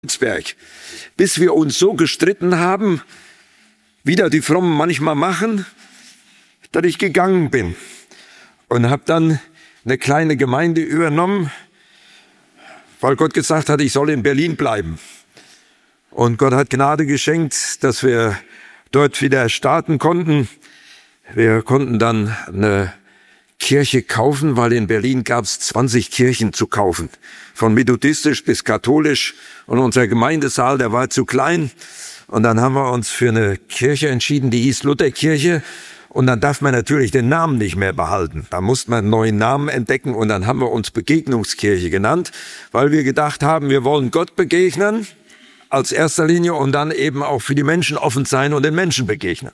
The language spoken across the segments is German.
Kreuzberg, bis wir uns so gestritten haben, wie da die Frommen manchmal machen, dass ich gegangen bin und habe dann eine kleine Gemeinde übernommen, weil Gott gesagt hat, ich soll in Berlin bleiben. Und Gott hat Gnade geschenkt, dass wir dort wieder starten konnten. Wir konnten dann eine Kirche kaufen, weil in Berlin gab es 20 Kirchen zu kaufen. Von methodistisch bis katholisch. Und unser Gemeindesaal, der war zu klein. Und dann haben wir uns für eine Kirche entschieden, die hieß Lutherkirche. Und dann darf man natürlich den Namen nicht mehr behalten. Da musste man einen neuen Namen entdecken. Und dann haben wir uns Begegnungskirche genannt, weil wir gedacht haben, wir wollen Gott begegnen als erster Linie und dann eben auch für die Menschen offen sein und den Menschen begegnen.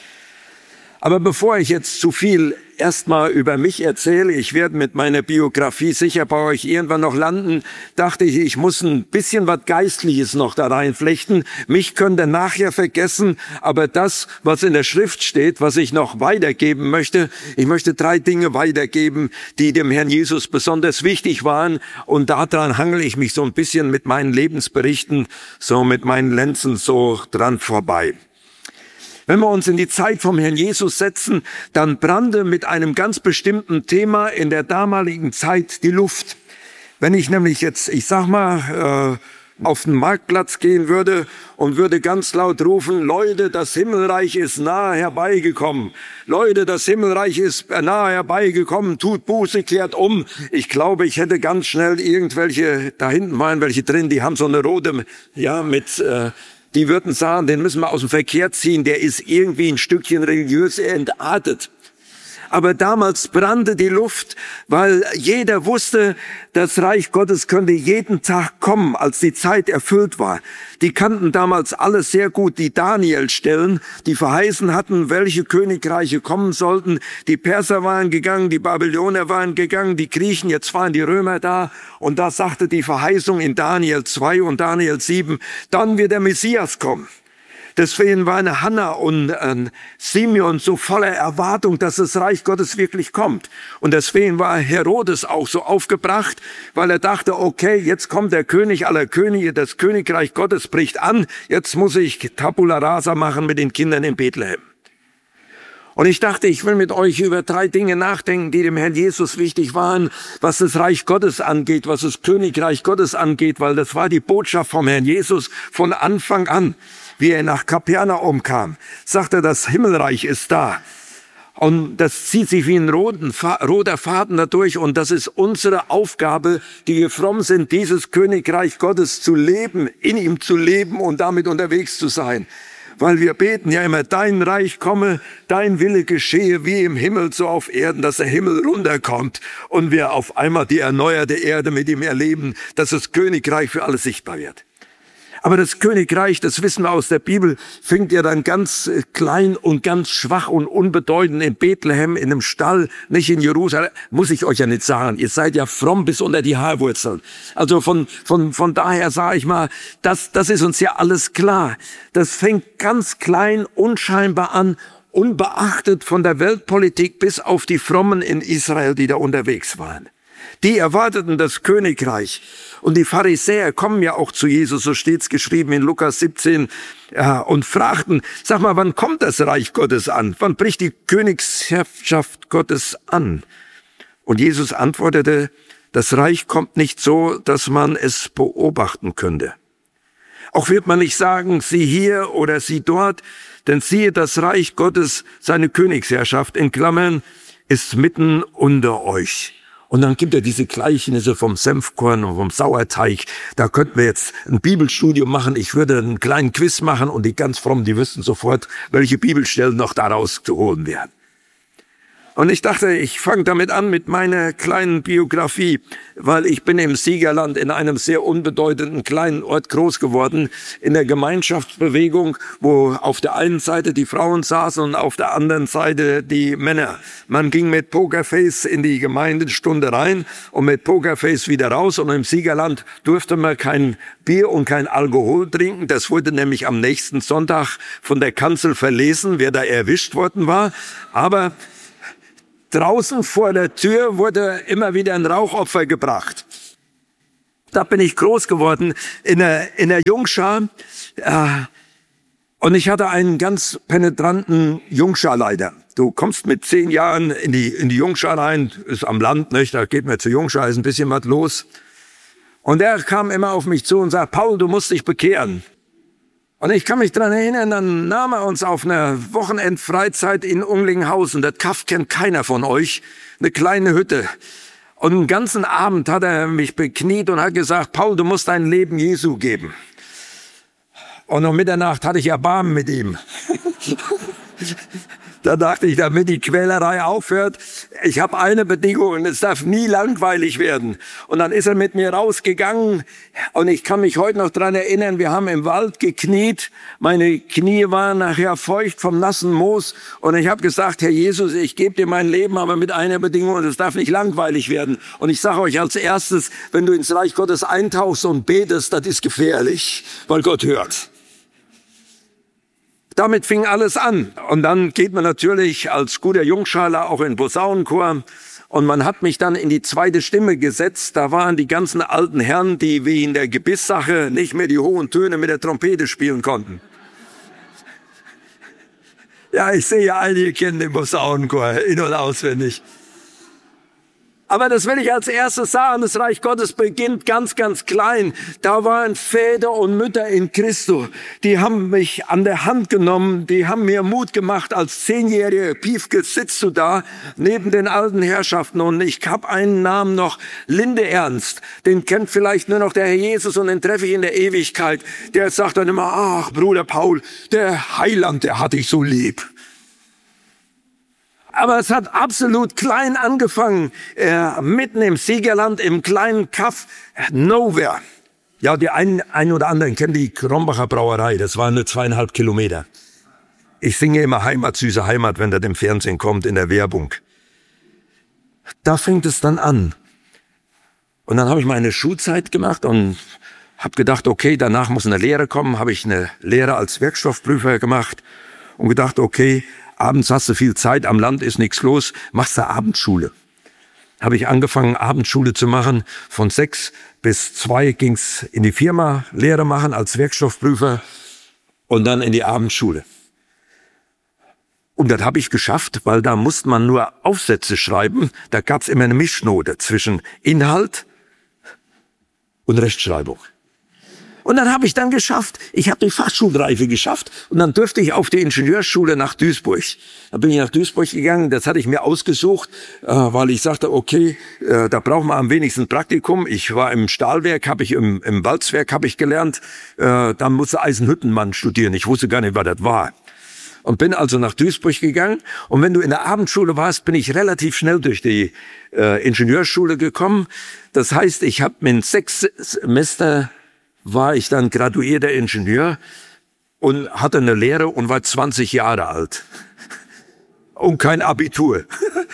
Aber bevor ich jetzt zu viel erstmal über mich erzähle, ich werde mit meiner Biografie sicher bei euch irgendwann noch landen, dachte ich, ich muss ein bisschen was Geistliches noch da reinflechten. Mich könnt ihr nachher vergessen, aber das, was in der Schrift steht, was ich noch weitergeben möchte, ich möchte 3 Dinge weitergeben, die dem Herrn Jesus besonders wichtig waren, und daran hangel ich mich so ein bisschen mit meinen Lebensberichten, so mit meinen Lenzen so dran vorbei. Wenn wir uns in die Zeit vom Herrn Jesus setzen, dann brannte mit einem ganz bestimmten Thema in der damaligen Zeit die Luft. Wenn ich nämlich jetzt, ich sag mal, auf den Marktplatz gehen würde und würde ganz laut rufen, Leute, das Himmelreich ist nahe herbeigekommen. Leute, das Himmelreich ist nahe herbeigekommen, tut Buße, kehrt um. Ich glaube, ich hätte ganz schnell irgendwelche, da hinten waren welche drin, die haben so eine rote, ja, mit... Die würden sagen, den müssen wir aus dem Verkehr ziehen, der ist irgendwie ein Stückchen religiös entartet. Aber damals brannte die Luft, weil jeder wusste, das Reich Gottes könnte jeden Tag kommen, als die Zeit erfüllt war. Die kannten damals alles sehr gut, die Danielstellen, die verheißen hatten, welche Königreiche kommen sollten. Die Perser waren gegangen, die Babylonier waren gegangen, die Griechen, jetzt waren die Römer da. Und da sagte die Verheißung in Daniel 2 und Daniel 7, dann wird der Messias kommen. Deswegen waren Hannah und Simeon so voller Erwartung, dass das Reich Gottes wirklich kommt. Und deswegen war Herodes auch so aufgebracht, weil er dachte, okay, jetzt kommt der König aller Könige, das Königreich Gottes bricht an, jetzt muss ich Tabula Rasa machen mit den Kindern in Bethlehem. Und ich dachte, ich will mit euch über 3 Dinge nachdenken, die dem Herrn Jesus wichtig waren, was das Reich Gottes angeht, was das Königreich Gottes angeht, weil das war die Botschaft vom Herrn Jesus von Anfang an. Wie er nach Kapernaum kam, sagte er, das Himmelreich ist da. Und das zieht sich wie ein roter Faden dadurch. Und das ist unsere Aufgabe, die wir fromm sind, dieses Königreich Gottes zu leben, in ihm zu leben und damit unterwegs zu sein. Weil wir beten ja immer, dein Reich komme, dein Wille geschehe wie im Himmel, so auf Erden, dass der Himmel runterkommt und wir auf einmal die erneuerte Erde mit ihm erleben, dass das Königreich für alle sichtbar wird. Aber das Königreich, das wissen wir aus der Bibel, fängt ja dann ganz klein und ganz schwach und unbedeutend in Bethlehem, in einem Stall, nicht in Jerusalem. Muss ich euch ja nicht sagen. Ihr seid ja fromm bis unter die Haarwurzeln. Also von daher sage ich mal, das ist uns ja alles klar. Das fängt ganz klein, unscheinbar an, unbeachtet von der Weltpolitik bis auf die Frommen in Israel, die da unterwegs waren. Die erwarteten das Königreich. Und die Pharisäer kommen ja auch zu Jesus, so steht's geschrieben in Lukas 17, und fragten, sag mal, wann kommt das Reich Gottes an? Wann bricht die Königsherrschaft Gottes an? Und Jesus antwortete, das Reich kommt nicht so, dass man es beobachten könnte. Auch wird man nicht sagen, sieh hier oder sieh dort, denn siehe, das Reich Gottes, seine Königsherrschaft, in Klammern, ist mitten unter euch. Und dann gibt er diese Gleichnisse vom Senfkorn und vom Sauerteig. Da könnten wir jetzt ein Bibelstudium machen. Ich würde einen kleinen Quiz machen und die ganz frommen, die wüssten sofort, welche Bibelstellen noch daraus zu holen wären. Und ich dachte, ich fange damit an mit meiner kleinen Biografie, weil ich bin im Siegerland in einem sehr unbedeutenden kleinen Ort groß geworden, in der Gemeinschaftsbewegung, wo auf der einen Seite die Frauen saßen und auf der anderen Seite die Männer. Man ging mit Pokerface in die Gemeindestunde rein und mit Pokerface wieder raus, und im Siegerland durfte man kein Bier und kein Alkohol trinken. Das wurde nämlich am nächsten Sonntag von der Kanzel verlesen, wer da erwischt worden war. Aber draußen vor der Tür wurde immer wieder ein Rauchopfer gebracht. Da bin ich groß geworden in der Jungschar. Und ich hatte einen ganz penetranten Jungscharleiter. Du kommst mit 10 Jahren in die Jungschar rein, ist am Land, nicht? Da geht mir zur Jungschar, ist ein bisschen was los. Und der kam immer auf mich zu und sagt, Paul, du musst dich bekehren. Und ich kann mich daran erinnern, dann nahm er uns auf eine Wochenendfreizeit in Unglinghausen. Das Kaff kennt keiner von euch. Eine kleine Hütte. Und den ganzen Abend hat er mich bekniet und hat gesagt, Paul, du musst dein Leben Jesu geben. Und um Mitternacht hatte ich Erbarmen mit ihm. Da dachte ich, damit die Quälerei aufhört, ich habe eine Bedingung, es darf nie langweilig werden. Und dann ist er mit mir rausgegangen und ich kann mich heute noch dran erinnern, wir haben im Wald gekniet, meine Knie waren nachher feucht vom nassen Moos und ich habe gesagt, Herr Jesus, ich gebe dir mein Leben, aber mit einer Bedingung, es darf nicht langweilig werden. Und ich sage euch als erstes, wenn du ins Reich Gottes eintauchst und betest, das ist gefährlich, weil Gott hört. Damit fing alles an. Und dann geht man natürlich als guter Jungscharler auch in den Posaunenchor. Und man hat mich dann in die zweite Stimme gesetzt. Da waren die ganzen alten Herren, die wie in der Gebisssache nicht mehr die hohen Töne mit der Trompete spielen konnten. Ja, ich sehe, einige kennen den Posaunenchor in- und auswendig. Aber das will ich als erstes sagen, das Reich Gottes beginnt ganz, ganz klein. Da waren Väter und Mütter in Christus, die haben mich an der Hand genommen, die haben mir Mut gemacht. Als 10-jähriger Piefke sitzt du da neben den alten Herrschaften und ich habe einen Namen noch, Linde Ernst. Den kennt vielleicht nur noch der Herr Jesus und den treffe ich in der Ewigkeit. Der sagt dann immer, ach Bruder Paul, der Heiland, der hat dich so lieb. Aber es hat absolut klein angefangen, mitten im Siegerland, im kleinen Kaff, Nowhere. Ja, die einen oder anderen kennen die Krombacher Brauerei, das waren nur 2,5 Kilometer. Ich singe immer Heimat, süße Heimat, wenn das im Fernsehen kommt, in der Werbung. Da fängt es dann an. Und dann habe ich meine Schulzeit gemacht und habe gedacht, okay, danach muss eine Lehre kommen. Habe ich eine Lehre als Werkstoffprüfer gemacht und gedacht, okay, abends hast du viel Zeit, am Land ist nichts los, machst du Abendschule. Habe ich angefangen, Abendschule zu machen. Von 6 bis 2 ging's in die Firma, Lehre machen als Werkstoffprüfer und dann in die Abendschule. Und das habe ich geschafft, weil da musste man nur Aufsätze schreiben. Da gab's immer eine Mischnote zwischen Inhalt und Rechtschreibung. Und dann habe ich dann geschafft, ich habe die Fachschulreife geschafft und dann durfte ich auf die Ingenieurschule nach Duisburg. Da bin ich nach Duisburg gegangen, das hatte ich mir ausgesucht, weil ich sagte, okay, da braucht man am wenigsten Praktikum. Ich war im Stahlwerk, im Walzwerk habe ich gelernt, dann musste Eisenhüttenmann studieren. Ich wusste gar nicht, was das war. Und bin also nach Duisburg gegangen. Und wenn du in der Abendschule warst, bin ich relativ schnell durch die Ingenieurschule gekommen. Das heißt, ich habe mit 6 Semester war ich dann graduierter Ingenieur und hatte eine Lehre und war 20 Jahre alt. Und kein Abitur.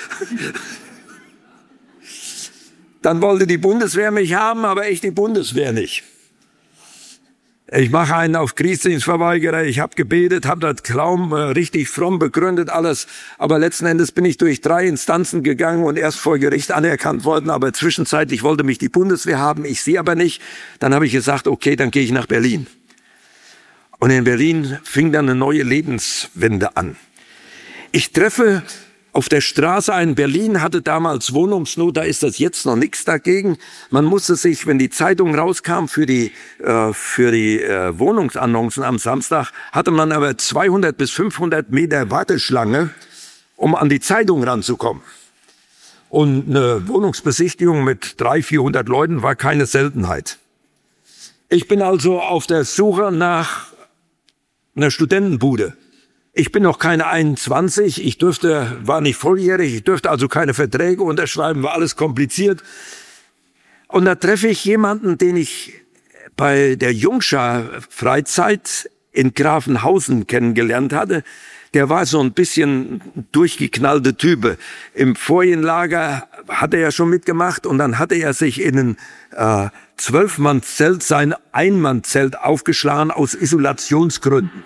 Dann wollte die Bundeswehr mich haben, aber ich die Bundeswehr nicht. Ich mache einen auf Kriegsdienstverweigerer, ich habe gebetet, habe das Glauben richtig fromm begründet, alles. Aber letzten Endes bin ich durch 3 Instanzen gegangen und erst vor Gericht anerkannt worden. Aber zwischenzeitlich wollte mich die Bundeswehr haben, ich sie aber nicht. Dann habe ich gesagt, okay, dann gehe ich nach Berlin. Und in Berlin fing dann eine neue Lebenswende an. Ich treffe auf der Straße ein. Berlin hatte damals Wohnungsnot, da ist das jetzt noch nichts dagegen. Man musste sich, wenn die Zeitung rauskam für die Wohnungsannoncen am Samstag, hatte man aber 200 bis 500 Meter Warteschlange, um an die Zeitung ranzukommen. Und eine Wohnungsbesichtigung mit 300, 400 Leuten war keine Seltenheit. Ich bin also auf der Suche nach einer Studentenbude. Ich bin noch keine 21, war nicht volljährig, ich dürfte also keine Verträge unterschreiben, war alles kompliziert. Und da treffe ich jemanden, den ich bei der Jungschar-Freizeit in Grafenhausen kennengelernt hatte. Der war so ein bisschen durchgeknallte Type. Im Ferienlager hat er ja schon mitgemacht und dann hatte er sich in ein 12-Mann-Zelt, sein Einmann-Zelt aufgeschlagen aus Isolationsgründen.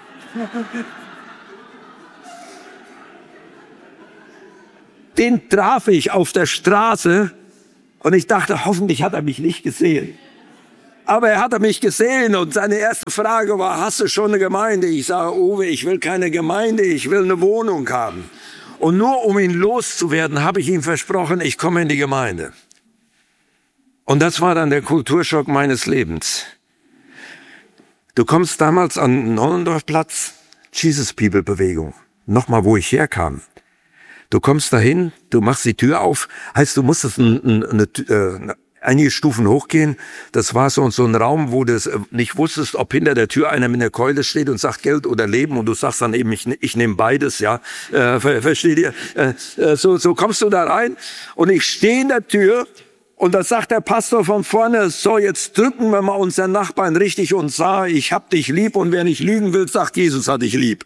Den traf ich auf der Straße und ich dachte, hoffentlich hat er mich nicht gesehen. Aber er hatte mich gesehen und seine erste Frage war, hast du schon eine Gemeinde? Ich sage, Uwe, ich will keine Gemeinde, ich will eine Wohnung haben. Und nur um ihn loszuwerden, habe ich ihm versprochen, ich komme in die Gemeinde. Und das war dann der Kulturschock meines Lebens. Du kommst damals an Nollendorfplatz, Jesus People Bewegung, nochmal wo ich herkam. Du kommst dahin, du machst die Tür auf, heißt du musstest einige Stufen hochgehen. Das war so ein Raum, wo du nicht wusstest, ob hinter der Tür einer mit einer Keule steht und sagt Geld oder Leben und du sagst dann eben, ich nehme beides, ja. Versteht ihr? So kommst du da rein und ich stehe in der Tür und da sagt der Pastor von vorne, so jetzt drücken wir mal unseren Nachbarn richtig und sagen, ich hab dich lieb und wer nicht lügen will, sagt Jesus hat dich lieb.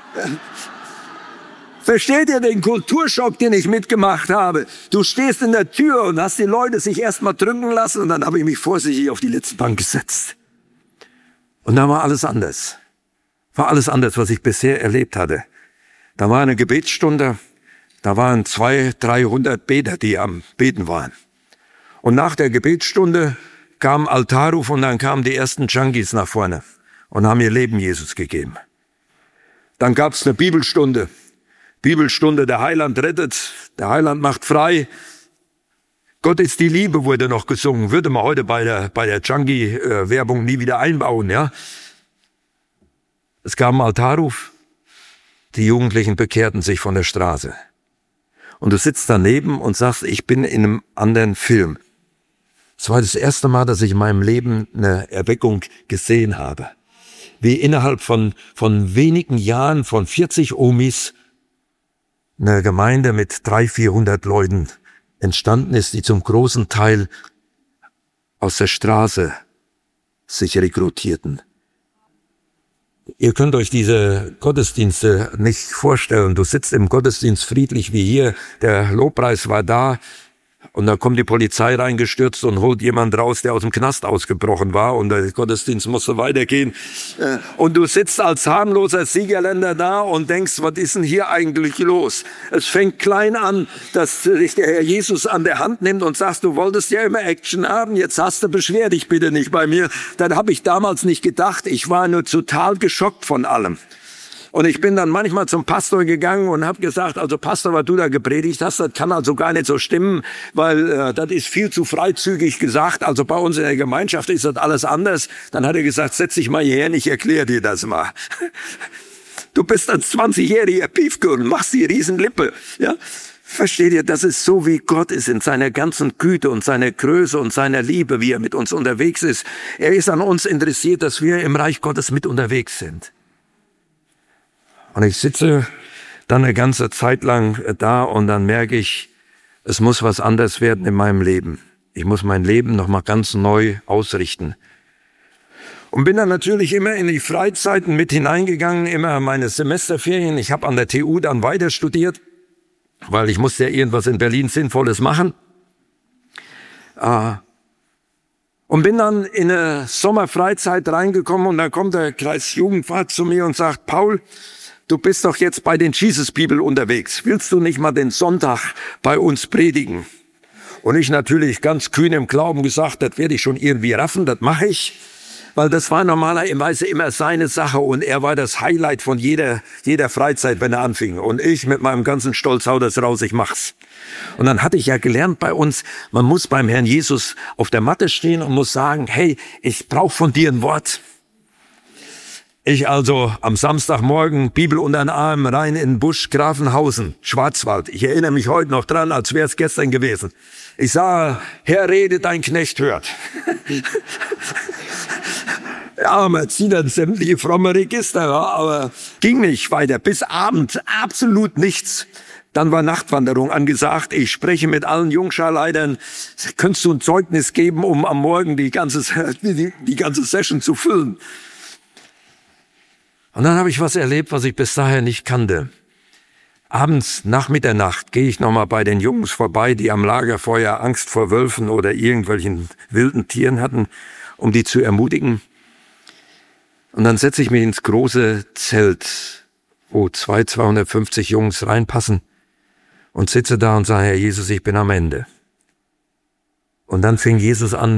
Versteht ihr den Kulturschock, den ich mitgemacht habe? Du stehst in der Tür und hast die Leute sich erstmal drücken lassen und dann habe ich mich vorsichtig auf die letzte Bank gesetzt. Und da war alles anders. War alles anders, was ich bisher erlebt hatte. Da war eine Gebetsstunde, da waren 200, 300 Beter, die am Beten waren. Und nach der Gebetsstunde kam Altarruf und dann kamen die ersten Junkies nach vorne und haben ihr Leben Jesus gegeben. Dann gab es eine Bibelstunde. Bibelstunde, der Heiland rettet, der Heiland macht frei. Gott ist die Liebe, wurde noch gesungen. Würde man heute bei der Junkie-Werbung nie wieder einbauen, ja. Es gab einen Altarruf. Die Jugendlichen bekehrten sich von der Straße. Und du sitzt daneben und sagst, ich bin in einem anderen Film. Es war das erste Mal, dass ich in meinem Leben eine Erweckung gesehen habe. Wie innerhalb von wenigen Jahren, von 40 Omis, eine Gemeinde mit 300, 400 Leuten entstanden ist, die zum großen Teil aus der Straße sich rekrutierten. Ihr könnt euch diese Gottesdienste nicht vorstellen. Du sitzt im Gottesdienst friedlich wie hier, der Lobpreis war da und da kommt die Polizei reingestürzt und holt jemand raus, der aus dem Knast ausgebrochen war und der Gottesdienst musste weitergehen. Und du sitzt als harmloser Siegerländer da und denkst, was ist denn hier eigentlich los? Es fängt klein an, dass dich der Herr Jesus an der Hand nimmt und sagst, du wolltest ja immer Action haben, jetzt hast du, beschwer dich bitte nicht bei mir. Dann habe ich damals nicht gedacht, ich war nur total geschockt von allem. Und ich bin dann manchmal zum Pastor gegangen und habe gesagt, also Pastor, was du da gepredigt hast, das kann also gar nicht so stimmen, weil das ist viel zu freizügig gesagt. Also bei uns in der Gemeinschaft ist das alles anders. Dann hat er gesagt, setz dich mal hierher, ich erkläre dir das mal. Du bist ein 20-jähriger Piefgürtel, machst die Riesenlippe, ja. Versteht ihr, das ist so, wie Gott ist in seiner ganzen Güte und seiner Größe und seiner Liebe, wie er mit uns unterwegs ist. Er ist an uns interessiert, dass wir im Reich Gottes mit unterwegs sind. Und ich sitze dann eine ganze Zeit lang da und dann merke ich, es muss was anderes werden in meinem Leben. Ich muss mein Leben nochmal ganz neu ausrichten. Und bin dann natürlich immer in die Freizeiten mit hineingegangen, immer meine Semesterferien. Ich habe an der TU dann weiter studiert, weil ich musste ja irgendwas in Berlin Sinnvolles machen. Und bin dann in eine Sommerfreizeit reingekommen und da kommt der Kreisjugendwart zu mir und sagt, Paul, du bist doch jetzt bei den Jesus People unterwegs. Willst du nicht mal den Sonntag bei uns predigen? Und ich natürlich ganz kühn im Glauben gesagt, das werde ich schon irgendwie raffen, das mache ich. Weil das war normalerweise immer seine Sache und er war das Highlight von jeder Freizeit, wenn er anfing. Und ich mit meinem ganzen Stolz hau das raus, ich mach's. Und dann hatte ich ja gelernt bei uns, man muss beim Herrn Jesus auf der Matte stehen und muss sagen, hey, ich brauche von dir ein Wort. Ich also am Samstagmorgen, Bibel unter den Arm, rein in den Busch, Grafenhausen, Schwarzwald. Ich erinnere mich heute noch dran, als wäre es gestern gewesen. Ich sah, Herr, rede, dein Knecht hört. Ja, man zieht dann sämtliche fromme Register, aber ging nicht weiter. Bis Abend absolut nichts. Dann war Nachtwanderung angesagt. Ich spreche mit allen Jungscharleitern. Könntest du ein Zeugnis geben, um am Morgen die ganze Session zu füllen? Und dann habe ich was erlebt, was ich bis dahin nicht kannte. Abends nach Mitternacht gehe ich nochmal bei den Jungs vorbei, die am Lagerfeuer Angst vor Wölfen oder irgendwelchen wilden Tieren hatten, um die zu ermutigen. Und dann setze ich mich ins große Zelt, wo 250 Jungs reinpassen und sitze da und sage, Herr Jesus, ich bin am Ende. Und dann fing Jesus an,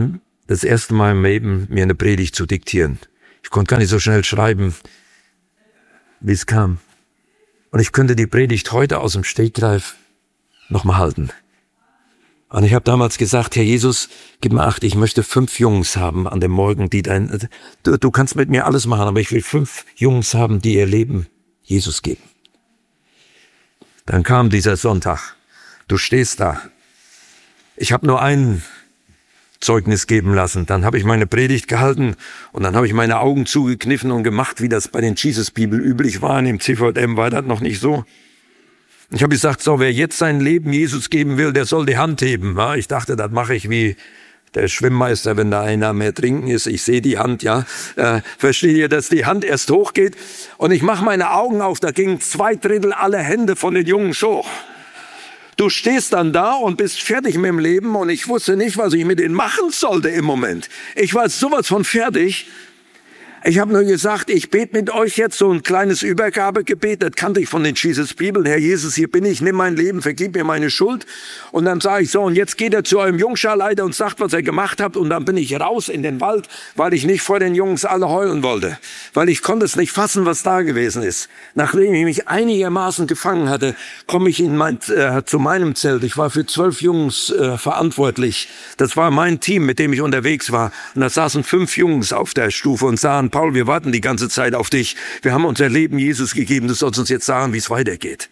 das erste Mal im Leben mir eine Predigt zu diktieren. Ich konnte gar nicht so schnell schreiben, wie es kam. Und ich könnte die Predigt heute aus dem Stegreif nochmal halten. Und ich habe damals gesagt, Herr Jesus, gib mir Acht, ich möchte 5 Jungs haben an dem Morgen, die du kannst mit mir alles machen, aber ich will 5 Jungs haben, die ihr Leben Jesus geben. Dann kam dieser Sonntag. Du stehst da. Ich habe nur ein Zeugnis geben lassen. Dann habe ich meine Predigt gehalten und dann habe ich meine Augen zugekniffen und gemacht, wie das bei den Jesus-Bibel üblich war. Im CVM war das noch nicht so. Ich habe gesagt, so, wer jetzt sein Leben Jesus geben will, der soll die Hand heben. Ja, ich dachte, das mache ich wie der Schwimmmeister, wenn da einer mehr trinken ist. Ich sehe die Hand, ja. Versteht ihr, dass die Hand erst hochgeht? Und ich mache meine Augen auf, da gingen 2/3 aller Hände von den Jungs hoch. Du stehst dann da und bist fertig mit dem Leben und ich wusste nicht, was ich mit denen machen sollte im Moment. Ich war sowas von fertig. Ich habe nur gesagt, ich bete mit euch jetzt so ein kleines Übergabegebet. Das kannte ich von den Jesus-Bibeln. Herr Jesus, hier bin ich, nimm mein Leben, vergib mir meine Schuld. Und dann sage ich so, und jetzt geht er zu eurem Jungscharleiter und sagt, was er gemacht hat. Und dann bin ich raus in den Wald, weil ich nicht vor den Jungs alle heulen wollte. Weil ich konnte es nicht fassen, was da gewesen ist. Nachdem ich mich einigermaßen gefangen hatte, komme ich zu meinem Zelt. Ich war für 12 Jungs verantwortlich. Das war mein Team, mit dem ich unterwegs war. Und da saßen 5 Jungs auf der Stufe und sahen, Paul, wir warten die ganze Zeit auf dich. Wir haben unser Leben Jesus gegeben. Du sollst uns jetzt sagen, wie es weitergeht.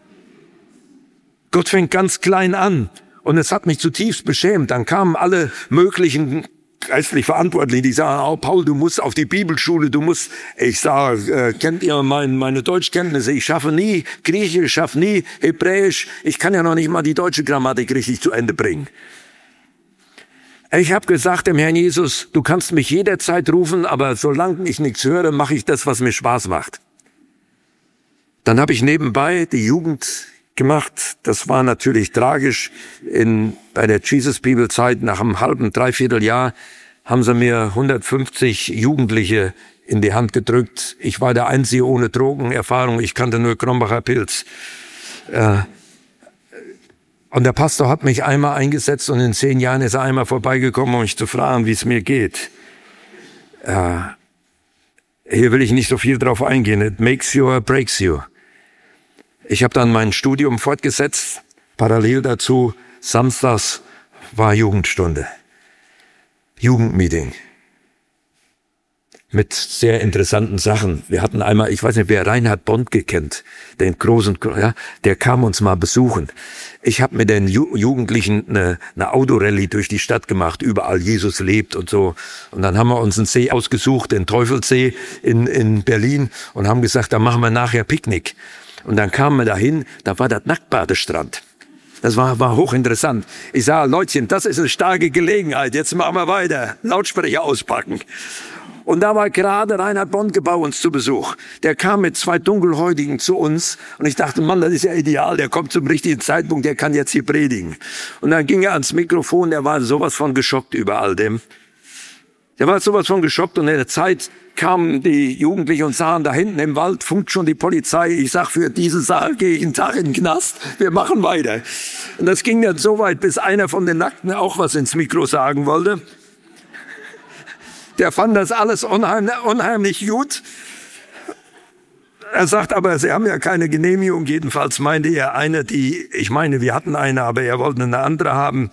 Gott fängt ganz klein an. Und es hat mich zutiefst beschämt. Dann kamen alle möglichen geistlich Verantwortlichen, die sagen, oh Paul, du musst auf die Bibelschule, ich sage, kennt ihr meine Deutschkenntnisse? Ich schaffe nie Griechisch, ich schaffe nie Hebräisch. Ich kann ja noch nicht mal die deutsche Grammatik richtig zu Ende bringen. Ich habe gesagt dem Herrn Jesus, du kannst mich jederzeit rufen, aber solange ich nichts höre, mache ich das, was mir Spaß macht. Dann habe ich nebenbei die Jugend gemacht. Das war natürlich tragisch. Bei der Jesus-Bibel-Zeit, nach einem halben, dreiviertel Jahr, haben sie mir 150 Jugendliche in die Hand gedrückt. Ich war der Einzige ohne Drogenerfahrung. Ich kannte nur Krombacher Pilz. Und der Pastor hat mich einmal eingesetzt und in 10 Jahren ist er einmal vorbeigekommen, um mich zu fragen, wie es mir geht. Hier will ich nicht so viel drauf eingehen. It makes you or breaks you. Ich habe dann mein Studium fortgesetzt. Parallel dazu, samstags war Jugendstunde. Jugendmeeting. Mit sehr interessanten Sachen. Wir hatten einmal, ich weiß nicht, wer Reinhard Bondke kennt, den großen, ja, der kam uns mal besuchen. Ich habe mit den Jugendlichen eine Autorallye durch die Stadt gemacht, überall Jesus lebt und so. Und dann haben wir uns einen See ausgesucht, den Teufelssee in Berlin, und haben gesagt, da machen wir nachher Picknick. Und dann kamen wir dahin, da war das Nacktbadestrand. Das war hochinteressant. Ich sage, Leutchen, das ist eine starke Gelegenheit, jetzt machen wir weiter. Lautsprecher auspacken. Und da war gerade Reinhard Bondke bei uns zu Besuch. Der kam mit 2 Dunkelhäutigen zu uns und ich dachte, Mann, das ist ja ideal, der kommt zum richtigen Zeitpunkt, der kann jetzt hier predigen. Und dann ging er ans Mikrofon, der war sowas von geschockt über all dem. Der war sowas von geschockt und in der Zeit kamen die Jugendlichen und sahen, da hinten im Wald funkt schon die Polizei. Ich sag, für diese Sache gehe ich einen Tag in den Knast, wir machen weiter. Und das ging dann so weit, bis einer von den Nackten auch was ins Mikro sagen wollte. Der fand das alles unheimlich gut. Er sagt aber, sie haben ja keine Genehmigung. Jedenfalls meinte er ich meine, wir hatten eine, aber er wollte eine andere haben.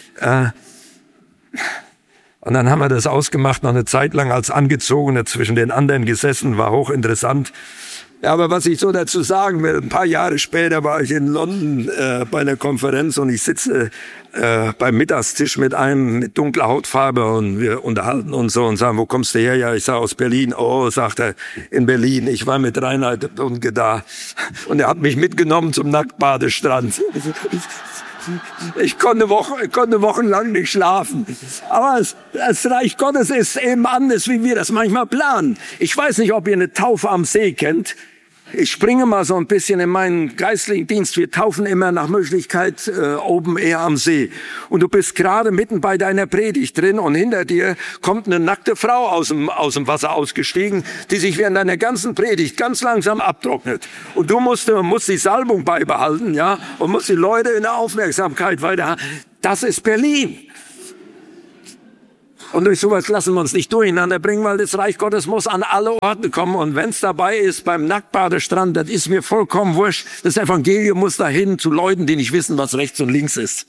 Und dann haben wir das ausgemacht, noch eine Zeit lang als Angezogene zwischen den anderen gesessen, war hochinteressant. Ja, aber was ich so dazu sagen will, ein paar Jahre später war ich in London bei einer Konferenz und ich sitze beim Mittagstisch mit einem mit dunkler Hautfarbe und wir unterhalten uns so und sagen, wo kommst du her? Ja, ich sage aus Berlin. Oh, sagt er, in Berlin. Ich war mit Reinhard Bondke da und er hat mich mitgenommen zum Nacktbadestrand. Ich konnte wochenlang nicht schlafen. Aber das Reich Gottes ist eben anders, wie wir das manchmal planen. Ich weiß nicht, ob ihr eine Taufe am See kennt. Ich springe mal so ein bisschen in meinen geistlichen Dienst. Wir taufen immer nach Möglichkeit oben eher am See. Und du bist gerade mitten bei deiner Predigt drin und hinter dir kommt eine nackte Frau aus dem Wasser ausgestiegen, die sich während deiner ganzen Predigt ganz langsam abtrocknet. Und du musst die Salbung beibehalten, ja, und musst die Leute in der Aufmerksamkeit weiter. Das ist Berlin. Und durch sowas lassen wir uns nicht durcheinander bringen, weil das Reich Gottes muss an alle Orte kommen. Und wenn es dabei ist, beim Nacktbadestrand, das ist mir vollkommen wurscht. Das Evangelium muss dahin zu Leuten, die nicht wissen, was rechts und links ist.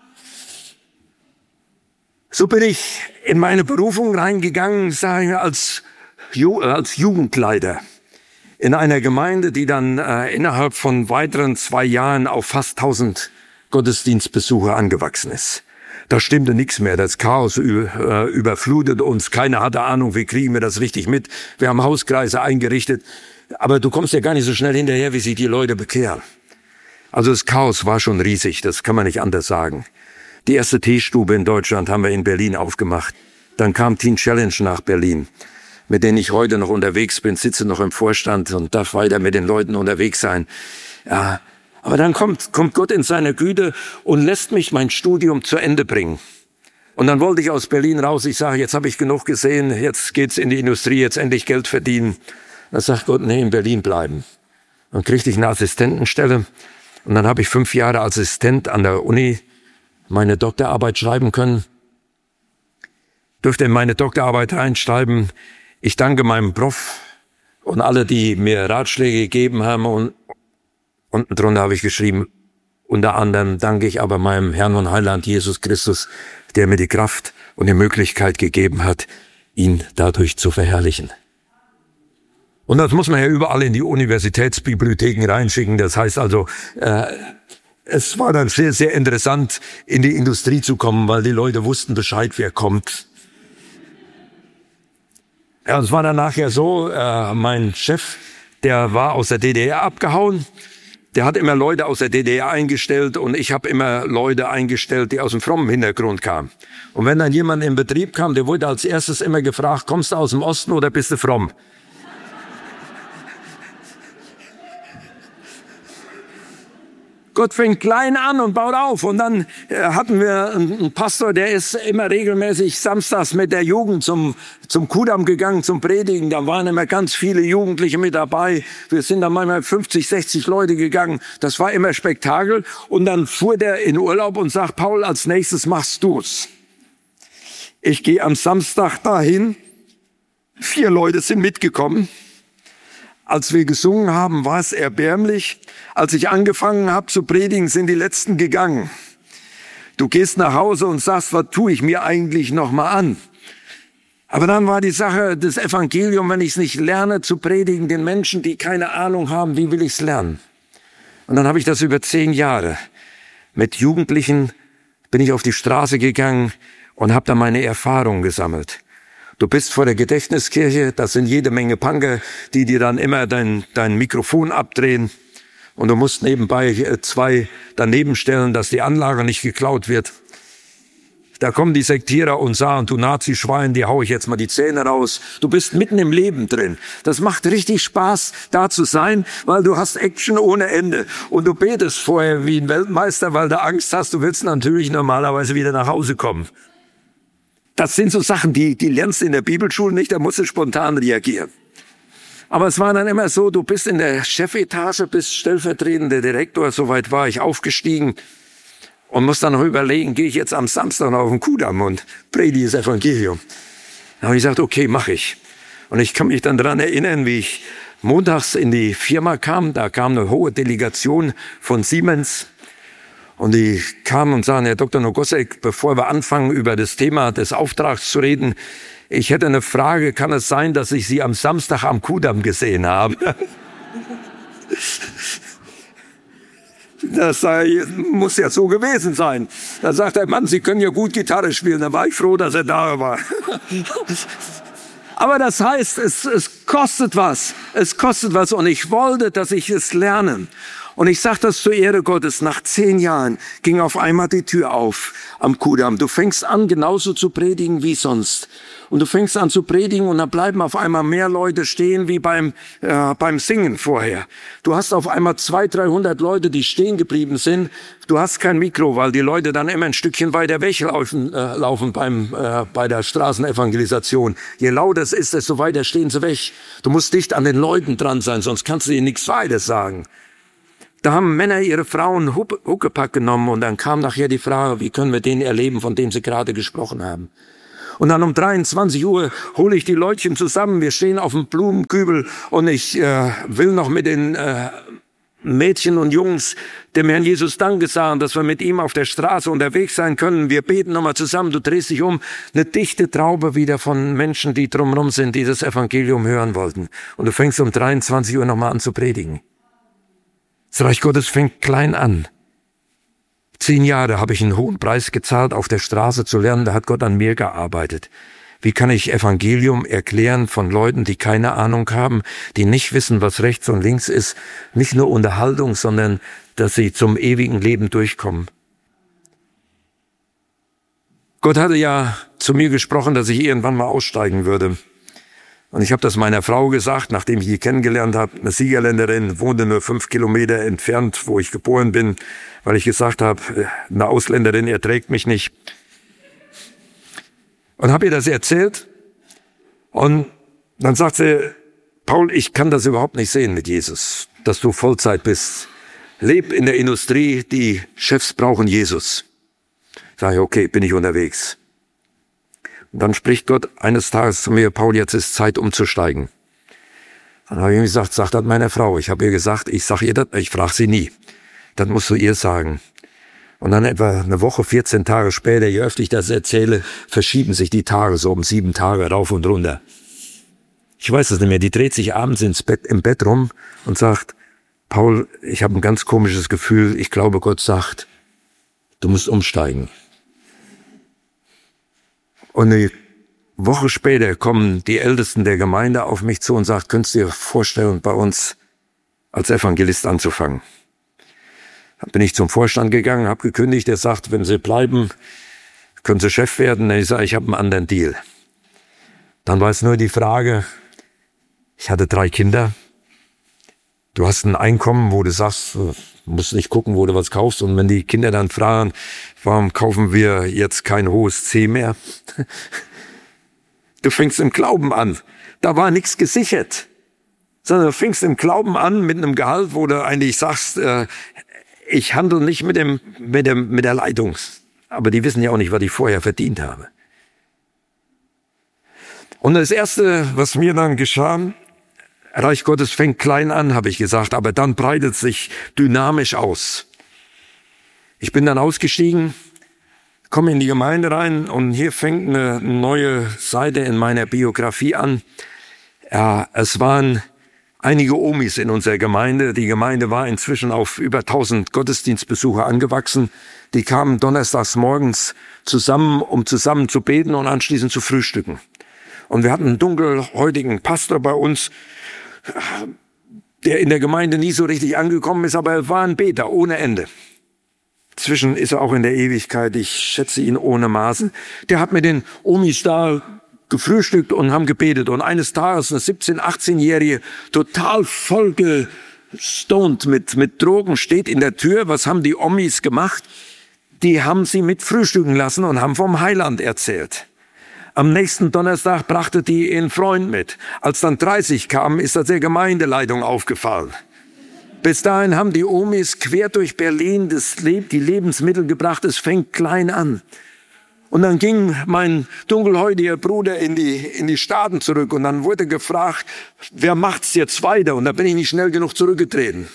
So bin ich in meine Berufung reingegangen, sage ich, als Jugendleiter in einer Gemeinde, die dann innerhalb von weiteren 2 Jahren auf fast 1000 Gottesdienstbesucher angewachsen ist. Da stimmte nichts mehr. Das Chaos überflutet uns. Keiner hatte Ahnung, wie kriegen wir das richtig mit. Wir haben Hauskreise eingerichtet. Aber du kommst ja gar nicht so schnell hinterher, wie sich die Leute bekehren. Also das Chaos war schon riesig. Das kann man nicht anders sagen. Die erste Teestube in Deutschland haben wir in Berlin aufgemacht. Dann kam Teen Challenge nach Berlin, mit denen ich heute noch unterwegs bin, sitze noch im Vorstand und darf weiter mit den Leuten unterwegs sein. Ja. Aber dann kommt Gott in seiner Güte und lässt mich mein Studium zu Ende bringen. Und dann wollte ich aus Berlin raus. Ich sage, jetzt habe ich genug gesehen, jetzt geht's in die Industrie, jetzt endlich Geld verdienen. Dann sagt Gott, nee, in Berlin bleiben. Dann kriegte ich eine Assistentenstelle und dann habe ich 5 Jahre als Assistent an der Uni meine Doktorarbeit schreiben können. Dürfte in meine Doktorarbeit reinschreiben, ich danke meinem Prof und alle, die mir Ratschläge gegeben haben, und unten drunter habe ich geschrieben, unter anderem danke ich aber meinem Herrn und Heiland Jesus Christus, der mir die Kraft und die Möglichkeit gegeben hat, ihn dadurch zu verherrlichen. Und das muss man ja überall in die Universitätsbibliotheken reinschicken. Das heißt also, es war dann sehr, sehr interessant, in die Industrie zu kommen, weil die Leute wussten Bescheid, wer kommt. Ja, es war dann nachher so, mein Chef, der war aus der DDR abgehauen. Der hat immer Leute aus der DDR eingestellt und ich habe immer Leute eingestellt, die aus dem frommen Hintergrund kamen. Und wenn dann jemand in den Betrieb kam, der wurde als erstes immer gefragt, kommst du aus dem Osten oder bist du fromm? Gott fängt klein an und baut auf. Und dann hatten wir einen Pastor, der ist immer regelmäßig samstags mit der Jugend zum Kudamm gegangen, zum Predigen. Da waren immer ganz viele Jugendliche mit dabei. Wir sind dann manchmal 50, 60 Leute gegangen. Das war immer Spektakel. Und dann fuhr der in Urlaub und sagt, Paul, als nächstes machst du's. Ich gehe am Samstag dahin. 4 Leute sind mitgekommen. Als wir gesungen haben, war es erbärmlich. Als ich angefangen habe zu predigen, sind die Letzten gegangen. Du gehst nach Hause und sagst, was tue ich mir eigentlich noch mal an? Aber dann war die Sache, das Evangelium, wenn ich es nicht lerne zu predigen, den Menschen, die keine Ahnung haben, wie will ich es lernen? Und dann habe ich das über 10 Jahre. Mit Jugendlichen bin ich auf die Straße gegangen und habe da meine Erfahrungen gesammelt. Du bist vor der Gedächtniskirche, das sind jede Menge Punker, die dir dann immer dein Mikrofon abdrehen. Und du musst nebenbei 2 daneben stellen, dass die Anlage nicht geklaut wird. Da kommen die Sektierer und sagen, du Nazi-Schwein, dir hau ich jetzt mal die Zähne raus. Du bist mitten im Leben drin. Das macht richtig Spaß, da zu sein, weil du hast Action ohne Ende. Und du betest vorher wie ein Weltmeister, weil du Angst hast, du willst natürlich normalerweise wieder nach Hause kommen. Das sind so Sachen, die lernst du in der Bibelschule nicht, da musst du spontan reagieren. Aber es war dann immer so, du bist in der Chefetage, bist stellvertretender Direktor, soweit war ich aufgestiegen und muss dann noch überlegen, gehe ich jetzt am Samstag noch auf den Kudamm und predige das Evangelium. Da habe ich gesagt, okay, mache ich. Und ich kann mich dann daran erinnern, wie ich montags in die Firma kam, da kam eine hohe Delegation von Siemens. Und die kamen und sagten, Herr Dr. Nogosek, bevor wir anfangen, über das Thema des Auftrags zu reden, ich hätte eine Frage, kann es sein, dass ich Sie am Samstag am Kudamm gesehen habe? Das muss ja so gewesen sein. Da sagt der Mann, Sie können ja gut Gitarre spielen. Da war ich froh, dass er da war. Aber das heißt, es kostet was. Es kostet was und ich wollte, dass ich es lerne. Und ich sage das zur Ehre Gottes, nach 10 Jahren ging auf einmal die Tür auf am Kudamm. Du fängst an, genauso zu predigen wie sonst. Und du fängst an zu predigen und dann bleiben auf einmal mehr Leute stehen wie beim Singen vorher. Du hast auf einmal 200, 300 Leute, die stehen geblieben sind. Du hast kein Mikro, weil die Leute dann immer ein Stückchen weiter weglaufen bei der Straßenevangelisation. Je lauter es ist, desto weiter stehen sie weg. Du musst dicht an den Leuten dran sein, sonst kannst du ihnen nichts weiter sagen. Da haben Männer ihre Frauen Huckepack genommen und dann kam nachher die Frage, wie können wir den erleben, von dem sie gerade gesprochen haben. Und dann um 23 Uhr hole ich die Leutchen zusammen. Wir stehen auf dem Blumenkübel und ich will noch mit den Mädchen und Jungs dem Herrn Jesus Danke sagen, dass wir mit ihm auf der Straße unterwegs sein können. Wir beten nochmal zusammen. Du drehst dich um. Eine dichte Traube wieder von Menschen, die drumherum sind, die das Evangelium hören wollten. Und du fängst um 23 Uhr nochmal an zu predigen. Das Reich Gottes fängt klein an. 10 Jahre habe ich einen hohen Preis gezahlt, auf der Straße zu lernen. Da hat Gott an mir gearbeitet. Wie kann ich Evangelium erklären von Leuten, die keine Ahnung haben, die nicht wissen, was rechts und links ist? Nicht nur Unterhaltung, sondern dass sie zum ewigen Leben durchkommen. Gott hatte ja zu mir gesprochen, dass ich irgendwann mal aussteigen würde. Und ich habe das meiner Frau gesagt, nachdem ich sie kennengelernt habe. Eine Siegerländerin, wohnte nur 5 Kilometer entfernt, wo ich geboren bin, weil ich gesagt habe, eine Ausländerin erträgt mich nicht. Und habe ihr das erzählt. Und dann sagt sie, Paul, ich kann das überhaupt nicht sehen mit Jesus, dass du Vollzeit bist. Leb in der Industrie, die Chefs brauchen Jesus. Sag ich, okay, bin ich unterwegs. Und dann spricht Gott eines Tages zu mir, Paul, jetzt ist Zeit umzusteigen. Dann habe ich ihm gesagt, sag das meiner Frau. Ich habe ihr gesagt, ich sage ihr das, ich frage sie nie. Das musst du ihr sagen. Und dann etwa eine Woche, 14 Tage später, je öfter ich das erzähle, verschieben sich die Tage so um 7 Tage rauf und runter. Ich weiß es nicht mehr, die dreht sich abends im Bett rum und sagt, Paul, ich habe ein ganz komisches Gefühl, ich glaube, Gott sagt, du musst umsteigen. Und eine Woche später kommen die Ältesten der Gemeinde auf mich zu und sagt, könntest du dir vorstellen, bei uns als Evangelist anzufangen? Dann bin ich zum Vorstand gegangen, habe gekündigt, der sagt, wenn Sie bleiben, können Sie Chef werden. Ich sage, ich habe einen anderen Deal. Dann war es nur die Frage, ich hatte 3 Kinder. Du hast ein Einkommen, wo du sagst, du musst nicht gucken, wo du was kaufst. Und wenn die Kinder dann fragen, warum kaufen wir jetzt kein hohes C mehr? Du fängst im Glauben an. Da war nichts gesichert. Sondern du fängst im Glauben an mit einem Gehalt, wo du eigentlich sagst, ich handle nicht mit der Leitung. Aber die wissen ja auch nicht, was ich vorher verdient habe. Und das Erste, was mir dann geschah, Reich Gottes fängt klein an, habe ich gesagt, aber dann breitet sich dynamisch aus. Ich bin dann ausgestiegen, komme in die Gemeinde rein und hier fängt eine neue Seite in meiner Biografie an. Ja, es waren einige Omis in unserer Gemeinde. Die Gemeinde war inzwischen auf über 1000 Gottesdienstbesucher angewachsen. Die kamen donnerstags morgens zusammen, um zusammen zu beten und anschließend zu frühstücken. Und wir hatten einen dunkelhäutigen Pastor bei uns, der in der Gemeinde nie so richtig angekommen ist, aber er war ein Beter ohne Ende. Inzwischen ist er auch in der Ewigkeit, ich schätze ihn ohne Maßen. Der hat mit den Omis da gefrühstückt und haben gebetet. Und eines Tages eine 17-, 18-Jährige, total vollgestoned mit Drogen, steht in der Tür. Was haben die Omis gemacht? Die haben sie mit frühstücken lassen und haben vom Heiland erzählt. Am nächsten Donnerstag brachte die ihren Freund mit. Als dann 30 kamen, ist das der Gemeindeleitung aufgefallen. Bis dahin haben die Omis quer durch Berlin die Lebensmittel gebracht. Es fängt klein an. Und dann ging mein dunkelhäutiger Bruder in die Staaten zurück. Und dann wurde gefragt, wer macht's jetzt weiter? Und da bin ich nicht schnell genug zurückgetreten.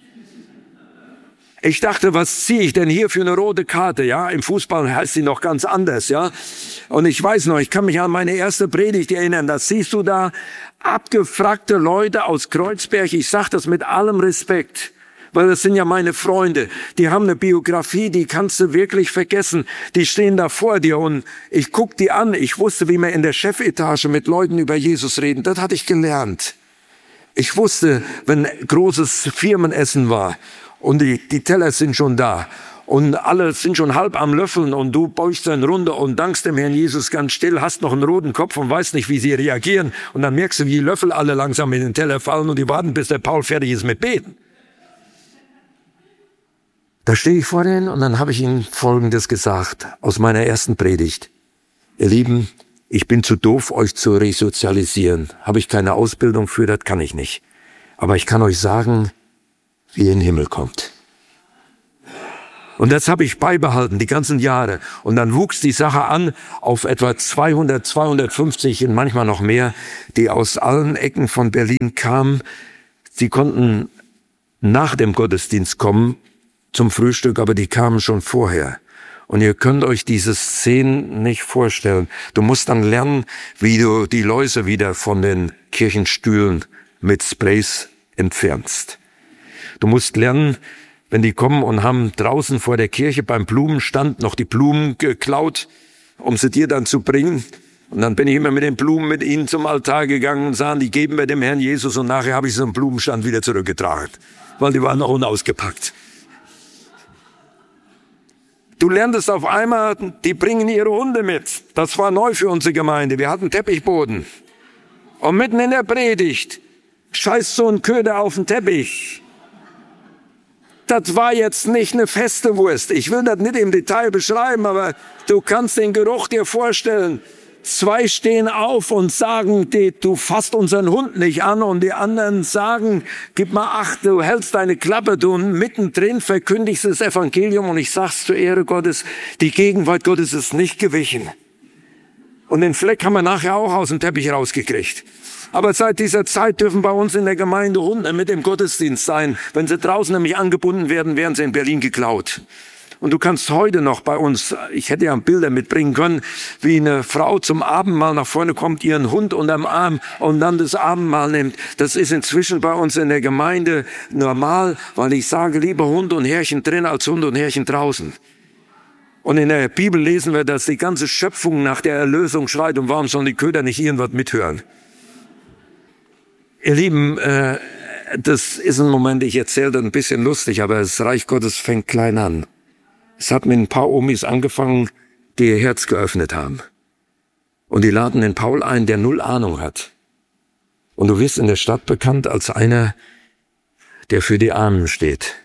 Ich dachte, was ziehe ich denn hier für eine rote Karte? Ja, im Fußball heißt sie noch ganz anders, ja. Und ich weiß noch, ich kann mich an meine erste Predigt erinnern. Das siehst du da, abgefragte Leute aus Kreuzberg. Ich sage das mit allem Respekt, weil das sind ja meine Freunde. Die haben eine Biografie, die kannst du wirklich vergessen. Die stehen da vor dir und ich guck die an. Ich wusste, wie man in der Chefetage mit Leuten über Jesus reden. Das hatte ich gelernt. Ich wusste, wenn großes Firmenessen war und die Teller sind schon da und alle sind schon halb am Löffeln und du beugst dann runter und dankst dem Herrn Jesus ganz still, hast noch einen roten Kopf und weißt nicht, wie sie reagieren. Und dann merkst du, wie die Löffel alle langsam in den Teller fallen und die warten, bis der Paul fertig ist mit Beten. Da stehe ich vor denen und dann habe ich ihnen Folgendes gesagt aus meiner ersten Predigt. Ihr Lieben, ich bin zu doof, euch zu resozialisieren. Habe ich keine Ausbildung für, das kann ich nicht. Aber ich kann euch sagen, wie ihr in den Himmel kommt. Und das habe ich beibehalten, die ganzen Jahre. Und dann wuchs die Sache an auf etwa 200, 250 und manchmal noch mehr, die aus allen Ecken von Berlin kamen. Sie konnten nach dem Gottesdienst kommen zum Frühstück, aber die kamen schon vorher. Und ihr könnt euch diese Szenen nicht vorstellen. Du musst dann lernen, wie du die Läuse wieder von den Kirchenstühlen mit Sprays entfernst. Du musst lernen, wenn die kommen und haben draußen vor der Kirche beim Blumenstand noch die Blumen geklaut, um sie dir dann zu bringen. Und dann bin ich immer mit den Blumen mit ihnen zum Altar gegangen und sahen, die geben wir dem Herrn Jesus, und nachher habe ich so einen Blumenstand wieder zurückgetragen, weil die waren noch unausgepackt. Du lerntest auf einmal, die bringen ihre Hunde mit. Das war neu für unsere Gemeinde. Wir hatten Teppichboden. Und mitten in der Predigt scheißt so ein Köder auf den Teppich. Das war jetzt nicht eine feste Wurst. Ich will das nicht im Detail beschreiben, aber du kannst den Geruch dir vorstellen. 2 stehen auf und sagen, du fasst unseren Hund nicht an, und die anderen sagen, gib mal Acht, du hältst deine Klappe, du, und mittendrin verkündigst das Evangelium, und ich sag's zur Ehre Gottes, die Gegenwart Gottes ist nicht gewichen. Und den Fleck haben wir nachher auch aus dem Teppich rausgekriegt. Aber seit dieser Zeit dürfen bei uns in der Gemeinde Hunde mit im Gottesdienst sein. Wenn sie draußen nämlich angebunden werden, werden sie in Berlin geklaut. Und du kannst heute noch bei uns, ich hätte ja Bilder mitbringen können, wie eine Frau zum Abendmahl nach vorne kommt, ihren Hund unterm Arm und dann das Abendmahl nimmt. Das ist inzwischen bei uns in der Gemeinde normal, weil ich sage, lieber Hund und Herrchen drin als Hund und Herrchen draußen. Und in der Bibel lesen wir, dass die ganze Schöpfung nach der Erlösung schreit, und warum sollen die Köder nicht irgendwas mithören? Ihr Lieben, das ist ein Moment, ich erzähle das ein bisschen lustig, aber das Reich Gottes fängt klein an. Es hat mit ein paar Omis angefangen, die ihr Herz geöffnet haben. Und die laden den Paul ein, der 0 Ahnung hat. Und du wirst in der Stadt bekannt als einer, der für die Armen steht.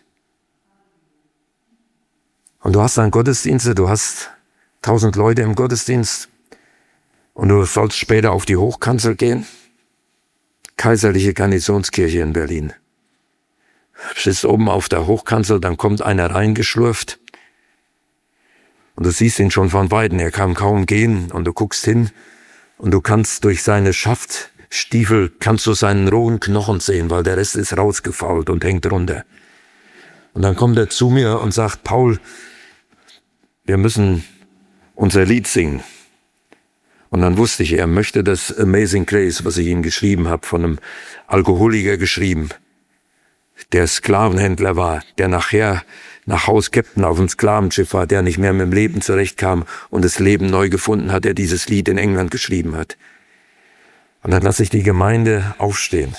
Und du hast dann Gottesdienste, du hast 1000 Leute im Gottesdienst, und du sollst später auf die Hochkanzel gehen. Kaiserliche Garnisonskirche in Berlin. Stehst oben auf der Hochkanzel, dann kommt einer reingeschlurft. Und du siehst ihn schon von Weitem, er kann kaum gehen, und du guckst hin und du kannst durch seine Schaftstiefel, kannst du seinen rohen Knochen sehen, weil der Rest ist rausgefault und hängt runter. Und dann kommt er zu mir und sagt, Paul, wir müssen unser Lied singen. Und dann wusste ich, er möchte das Amazing Grace, was ich ihm geschrieben habe, von einem Alkoholiker geschrieben, der Sklavenhändler war, der nachher nach Haus Captain auf dem Sklavenschiff war, der nicht mehr mit dem Leben zurechtkam und das Leben neu gefunden hat, der dieses Lied in England geschrieben hat. Und dann lasse ich die Gemeinde aufstehen.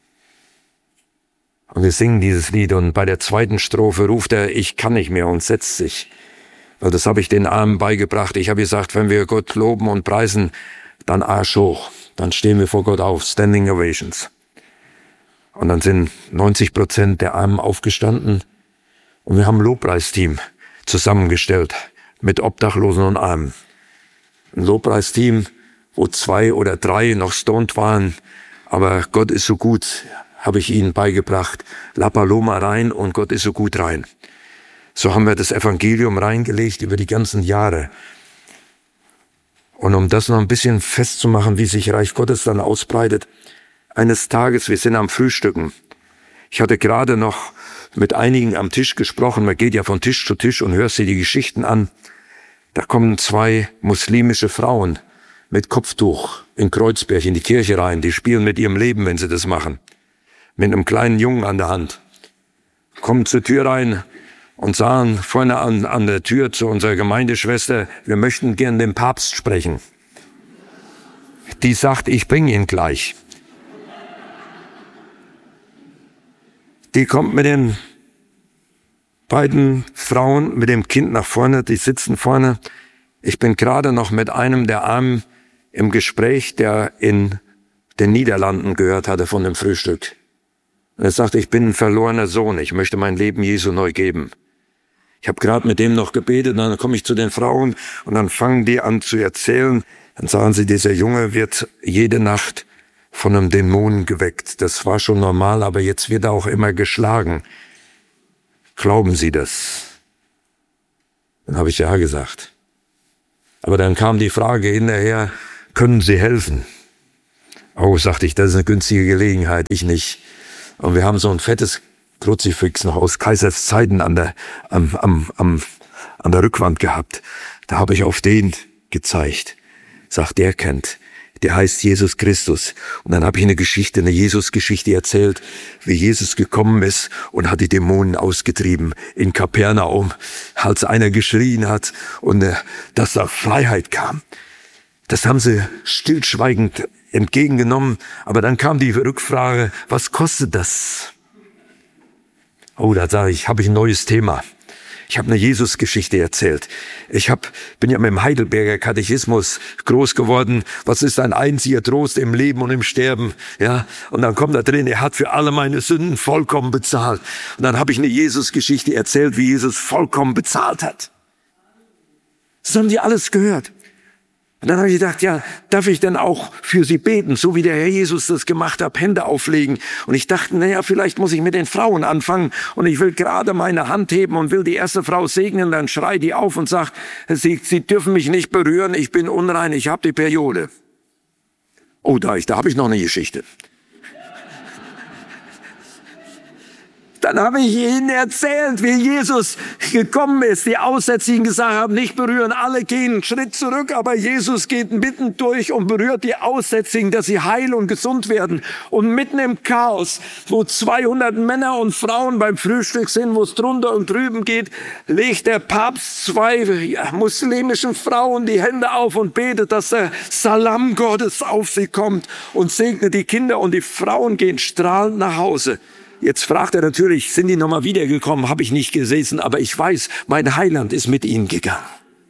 Und wir singen dieses Lied, und bei der 2. Strophe ruft er, ich kann nicht mehr, und setzt sich. Weil das habe ich den Armen beigebracht. Ich habe gesagt, wenn wir Gott loben und preisen, dann Arsch hoch. Dann stehen wir vor Gott auf, Standing Ovations. Und dann sind 90% der Armen aufgestanden, und wir haben ein Lobpreisteam zusammengestellt mit Obdachlosen und Armen. Ein Lobpreisteam, wo 2 oder 3 noch stoned waren, aber Gott ist so gut, habe ich ihnen beigebracht. La Paloma rein und Gott ist so gut rein. So haben wir das Evangelium reingelegt über die ganzen Jahre. Und um das noch ein bisschen festzumachen, wie sich Reich Gottes dann ausbreitet, eines Tages, wir sind am Frühstücken. Ich hatte gerade noch mit einigen am Tisch gesprochen. Man geht ja von Tisch zu Tisch und hört sich die Geschichten an. Da kommen 2 muslimische Frauen mit Kopftuch in Kreuzberg in die Kirche rein. Die spielen mit ihrem Leben, wenn sie das machen. Mit einem kleinen Jungen an der Hand. Kommen zur Tür rein und sagen vorne an der Tür zu unserer Gemeindeschwester, wir möchten gern den Papst sprechen. Die sagt, ich bringe ihn gleich. Die kommt mit den beiden Frauen, mit dem Kind nach vorne, die sitzen vorne. Ich bin gerade noch mit einem der Armen im Gespräch, der in den Niederlanden gehört hatte von dem Frühstück. Und er sagte, ich bin ein verlorener Sohn, ich möchte mein Leben Jesu neu geben. Ich habe gerade mit dem noch gebetet, dann komme ich zu den Frauen und dann fangen die an zu erzählen. Dann sagen sie, dieser Junge wird jede Nacht von einem Dämon geweckt. Das war schon normal, aber jetzt wird er auch immer geschlagen. Glauben Sie das? Dann habe ich ja gesagt. Aber dann kam die Frage hinterher, können Sie helfen? Oh, sagte ich, das ist eine günstige Gelegenheit, ich nicht. Und wir haben so ein fettes Kruzifix noch aus Kaisers Zeiten an der Rückwand gehabt. Da habe ich auf den gezeigt. Sagt, der kennt. Der heißt Jesus Christus. Und dann habe ich eine Jesus-Geschichte erzählt, wie Jesus gekommen ist und hat die Dämonen ausgetrieben in Kapernaum, als einer geschrien hat und dass da Freiheit kam. Das haben sie stillschweigend entgegengenommen. Aber dann kam die Rückfrage, was kostet das? Oh, da sage ich, habe ich ein neues Thema. Ich habe eine Jesus-Geschichte erzählt. Bin ja mit dem Heidelberger Katechismus groß geworden. Was ist ein einziger Trost im Leben und im Sterben? Ja, und dann kommt da drin, er hat für alle meine Sünden vollkommen bezahlt. Und dann habe ich eine Jesus-Geschichte erzählt, wie Jesus vollkommen bezahlt hat. Das haben die alles gehört. Und dann habe ich gedacht, ja, darf ich denn auch für sie beten, so wie der Herr Jesus das gemacht hat, Hände auflegen? Und ich dachte, naja, vielleicht muss ich mit den Frauen anfangen und ich will gerade meine Hand heben und will die erste Frau segnen, dann schreit die auf und sagt, sie dürfen mich nicht berühren, ich bin unrein, ich habe die Periode. Oh, da habe ich noch eine Geschichte. Dann habe ich ihnen erzählt, wie Jesus gekommen ist. Die Aussätzigen gesagt haben, nicht berühren, alle gehen einen Schritt zurück, aber Jesus geht mitten durch und berührt die Aussätzigen, dass sie heil und gesund werden. Und mitten im Chaos, wo 200 Männer und Frauen beim Frühstück sind, wo es drunter und drüben geht, legt der Papst 2 muslimischen Frauen die Hände auf und betet, dass der Salam Gottes auf sie kommt und segnet die Kinder und die Frauen gehen strahlend nach Hause. Jetzt fragt er natürlich, sind die nochmal wiedergekommen? Habe ich nicht gesehen, aber ich weiß, mein Heiland ist mit ihnen gegangen.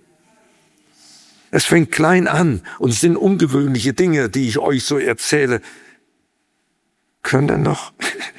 Es fängt klein an und es sind ungewöhnliche Dinge, die ich euch so erzähle. Könnt ihr noch?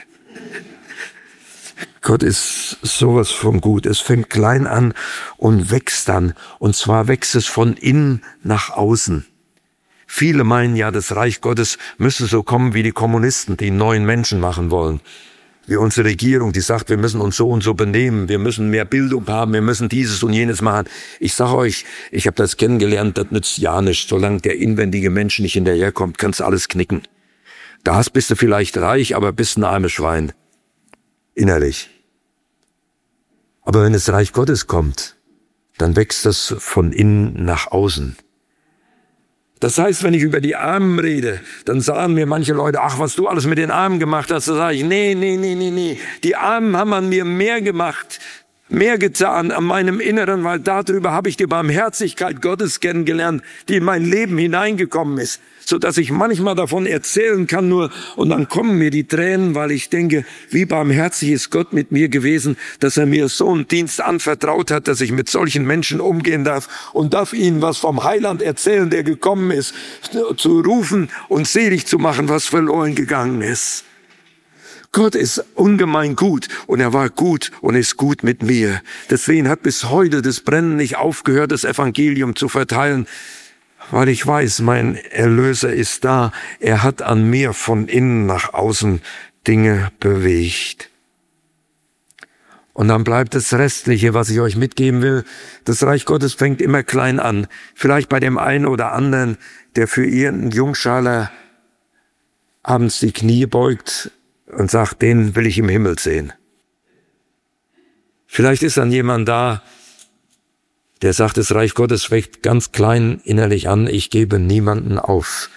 Gott ist sowas von gut. Es fängt klein an und wächst dann. Und zwar wächst es von innen nach außen. Viele meinen ja, das Reich Gottes müsse so kommen wie die Kommunisten, die einen neuen Menschen machen wollen. Wie unsere Regierung, die sagt, wir müssen uns so und so benehmen, wir müssen mehr Bildung haben, wir müssen dieses und jenes machen. Ich sage euch, ich habe das kennengelernt, das nützt ja nichts. Solange der inwendige Mensch nicht hinterherkommt, kannst du alles knicken. Bist du vielleicht reich, aber bist ein armes Schwein. Innerlich. Aber wenn das Reich Gottes kommt, dann wächst das von innen nach außen. Das heißt, wenn ich über die Armen rede, dann sagen mir manche Leute, ach, was du alles mit den Armen gemacht hast, da sage ich, nee. Die Armen haben an mir mehr gemacht, mehr getan an meinem Inneren, weil darüber habe ich die Barmherzigkeit Gottes kennengelernt, die in mein Leben hineingekommen ist, so dass ich manchmal davon erzählen kann nur und dann kommen mir die Tränen, weil ich denke, wie barmherzig ist Gott mit mir gewesen, dass er mir so einen Dienst anvertraut hat, dass ich mit solchen Menschen umgehen darf und darf ihnen was vom Heiland erzählen, der gekommen ist, zu rufen und selig zu machen, was verloren gegangen ist. Gott ist ungemein gut und er war gut und ist gut mit mir. Deswegen hat bis heute das Brennen nicht aufgehört, das Evangelium zu verteilen, weil ich weiß, mein Erlöser ist da. Er hat an mir von innen nach außen Dinge bewegt. Und dann bleibt das Restliche, was ich euch mitgeben will. Das Reich Gottes fängt immer klein an. Vielleicht bei dem einen oder anderen, der für irgendeinen Jungschaler abends die Knie beugt und sagt, den will ich im Himmel sehen. Vielleicht ist dann jemand da, der sagt, das Reich Gottes fängt ganz klein innerlich an, ich gebe niemanden auf.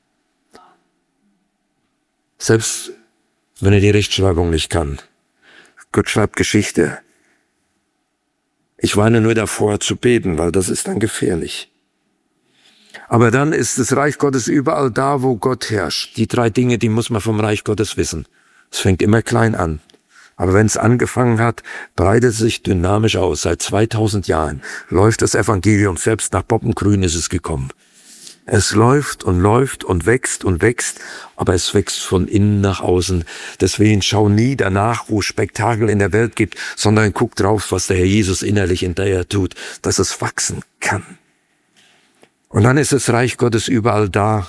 Selbst wenn er die Rechtschreibung nicht kann. Gott schreibt Geschichte. Ich weine nur davor zu beten, weil das ist dann gefährlich. Aber dann ist das Reich Gottes überall da, wo Gott herrscht. Die 3 Dinge, die muss man vom Reich Gottes wissen. Es fängt immer klein an. Aber wenn es angefangen hat, breitet es sich dynamisch aus. Seit 2000 Jahren läuft das Evangelium. Selbst nach Boppengrün ist es gekommen. Es läuft und wächst, aber es wächst von innen nach außen. Deswegen schau nie danach, wo Spektakel in der Welt gibt, sondern guck drauf, was der Herr Jesus innerlich hinterher tut, dass es wachsen kann. Und dann ist das Reich Gottes überall da,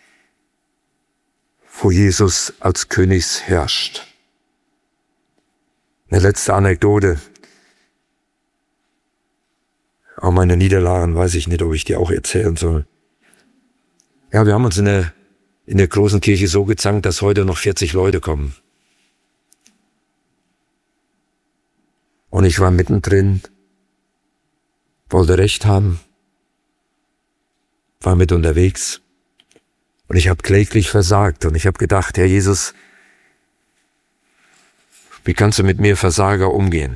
wo Jesus als König herrscht. Eine letzte Anekdote. Aber meine Niederlagen weiß ich nicht, ob ich die auch erzählen soll. Ja, wir haben uns in der großen Kirche so gezankt, dass heute noch 40 Leute kommen. Und ich war mittendrin, wollte Recht haben, war mit unterwegs. Und ich habe kläglich versagt. Und ich habe gedacht, Herr Jesus, wie kannst du mit mir Versager umgehen?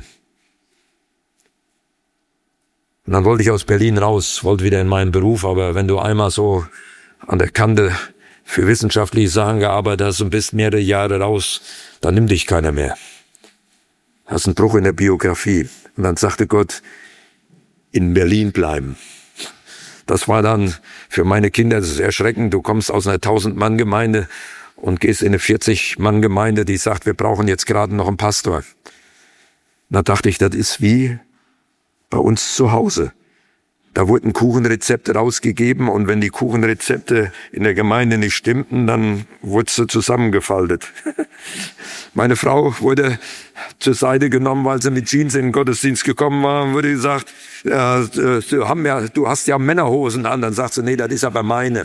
Und dann wollte ich aus Berlin raus, wollte wieder in meinen Beruf, aber wenn du einmal so an der Kante für wissenschaftliche Sachen gearbeitet hast und bist mehrere Jahre raus, dann nimmt dich keiner mehr. Hast einen Bruch in der Biografie. Und dann sagte Gott, in Berlin bleiben. Das war dann für meine Kinder, das ist erschreckend, du kommst aus einer 1000-Mann-Gemeinde und gehst in eine 40-Mann-Gemeinde, die sagt, wir brauchen jetzt gerade noch einen Pastor. Da dachte ich, das ist wie bei uns zu Hause. Da wurden Kuchenrezepte rausgegeben und wenn die Kuchenrezepte in der Gemeinde nicht stimmten, dann wurde sie zusammengefaltet. Meine Frau wurde zur Seite genommen, weil sie mit Jeans in den Gottesdienst gekommen war und wurde gesagt, ja, du hast ja Männerhosen an. Dann sagt sie, nee, das ist aber meine.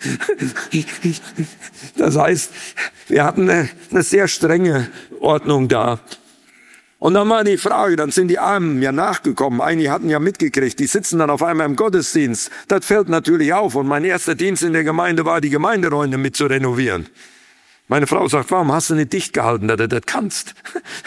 Das heißt, wir hatten eine sehr strenge Ordnung da. Und dann war die Frage, dann sind die Armen ja nachgekommen, einige hatten ja mitgekriegt, die sitzen dann auf einmal im Gottesdienst. Das fällt natürlich auf und mein erster Dienst in der Gemeinde war, die Gemeinderäume mit zu renovieren. Meine Frau sagt, warum hast du nicht dicht gehalten, dass du das kannst?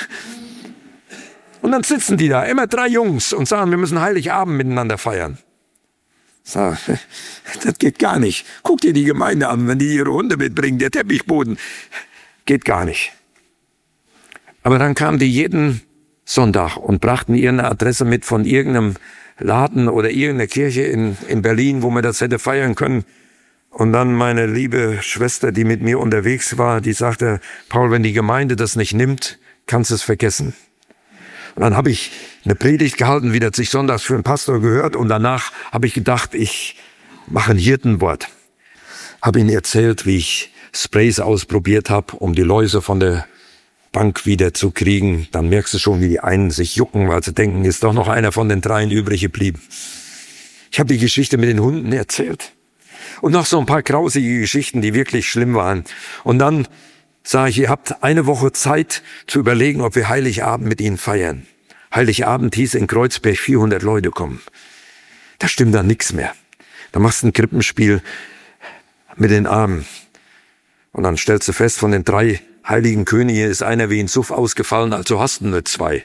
Und dann sitzen die da, immer 3 Jungs und sagen, wir müssen Heiligabend miteinander feiern. Sag, das geht gar nicht. Guck dir die Gemeinde an, wenn die ihre Hunde mitbringen, der Teppichboden. Geht gar nicht. Aber dann kamen die jeden Sonntag und brachten ihre Adresse mit von irgendeinem Laden oder irgendeiner Kirche in Berlin, wo man das hätte feiern können. Und dann meine liebe Schwester, die mit mir unterwegs war, die sagte, Paul, wenn die Gemeinde das nicht nimmt, kannst du es vergessen. Und dann habe ich eine Predigt gehalten, wie das sich sonntags für einen Pastor gehört. Und danach habe ich gedacht, ich mache ein Hirtenwort. Habe ihnen erzählt, wie ich Sprays ausprobiert habe, um die Läuse von der Bank wieder zu kriegen. Dann merkst du schon, wie die einen sich jucken, weil sie denken, ist doch noch einer von den 3 übrig geblieben. Ich habe die Geschichte mit den Hunden erzählt. Und noch so ein paar grausige Geschichten, die wirklich schlimm waren. Und dann sage ich, ihr habt eine Woche Zeit zu überlegen, ob wir Heiligabend mit ihnen feiern. Heiligabend hieß in Kreuzberg 400 Leute kommen. Da stimmt dann nichts mehr. Da machst du ein Krippenspiel mit den Armen. Und dann stellst du fest, von den 3 heiligen Königen ist einer wie ein Suff ausgefallen, also hast du nur 2.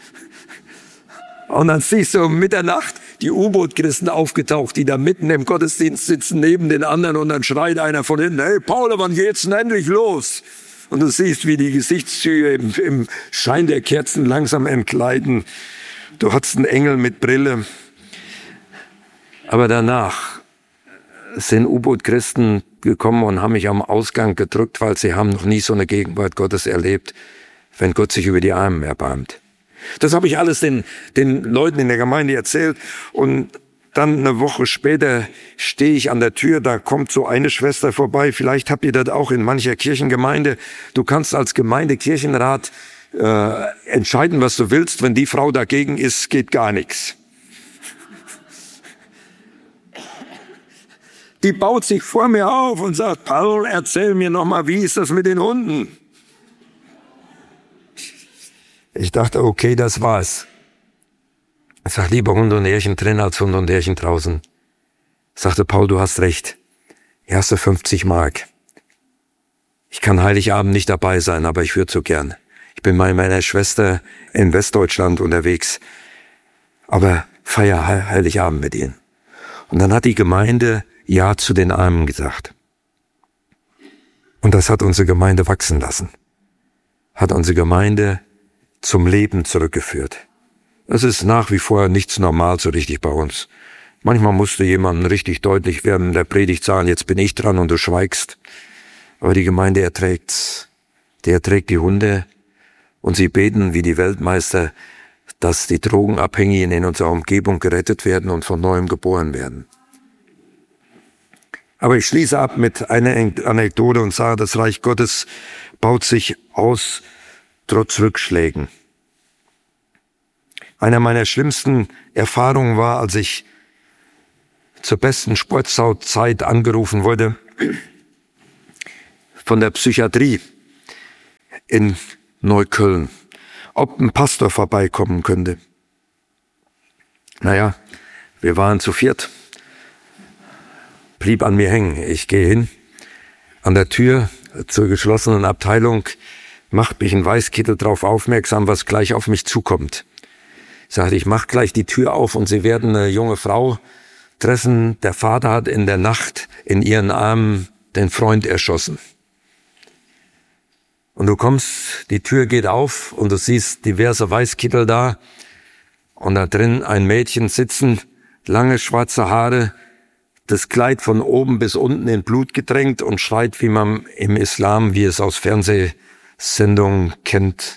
Und dann siehst du um Mitternacht die U-Boot-Christen aufgetaucht, die da mitten im Gottesdienst sitzen, neben den anderen, und dann schreit einer von hinten, hey Paul, wann geht's denn endlich los? Und du siehst, wie die Gesichtszüge im Schein der Kerzen langsam entgleiten. Du hattest einen Engel mit Brille. Aber danach sind U-Boot-Christen gekommen und haben mich am Ausgang gedrückt, weil sie haben noch nie so eine Gegenwart Gottes erlebt, wenn Gott sich über die Armen erbarmt. Das habe ich alles den Leuten in der Gemeinde erzählt und dann eine Woche später stehe ich an der Tür, da kommt so eine Schwester vorbei, vielleicht habt ihr das auch in mancher Kirchengemeinde. Du kannst als Gemeindekirchenrat entscheiden, was du willst, wenn die Frau dagegen ist, geht gar nichts. Die baut sich vor mir auf und sagt, Paul, erzähl mir noch mal, wie ist das mit den Hunden? Ich dachte, okay, das war's. Ich sag, lieber Hund und Härchen drin als Hund und Härchen draußen. Sagte Paul, du hast recht. Erste 50 Mark. Ich kann Heiligabend nicht dabei sein, aber ich würde so gern. Ich bin bei meiner Schwester in Westdeutschland unterwegs. Aber feier Heiligabend mit ihnen. Und dann hat die Gemeinde Ja zu den Armen gesagt. Und das hat unsere Gemeinde wachsen lassen. Hat unsere Gemeinde zum Leben zurückgeführt. Es ist nach wie vor nichts normal so richtig bei uns. Manchmal musste jemandem richtig deutlich werden in der Predigt sagen, jetzt bin ich dran und du schweigst. Aber die Gemeinde erträgt's. Die erträgt die Hunde und sie beten wie die Weltmeister, dass die Drogenabhängigen in unserer Umgebung gerettet werden und von neuem geboren werden. Aber ich schließe ab mit einer Anekdote und sage, das Reich Gottes baut sich aus trotz Rückschlägen. Einer meiner schlimmsten Erfahrungen war, als ich zur besten Sportsauzeit angerufen wurde von der Psychiatrie in Neukölln, ob ein Pastor vorbeikommen könnte. Naja, wir waren zu viert, blieb an mir hängen. Ich gehe hin, an der Tür zur geschlossenen Abteilung, macht mich ein Weißkittel drauf aufmerksam, was gleich auf mich zukommt. Sagte, ich mach gleich die Tür auf und Sie werden eine junge Frau treffen. Der Vater hat in der Nacht in ihren Armen den Freund erschossen. Und du kommst, die Tür geht auf und du siehst diverse Weißkittel da und da drin ein Mädchen sitzen, lange schwarze Haare, das Kleid von oben bis unten in Blut getränkt und schreit, wie man im Islam, wie es aus Fernsehsendungen kennt,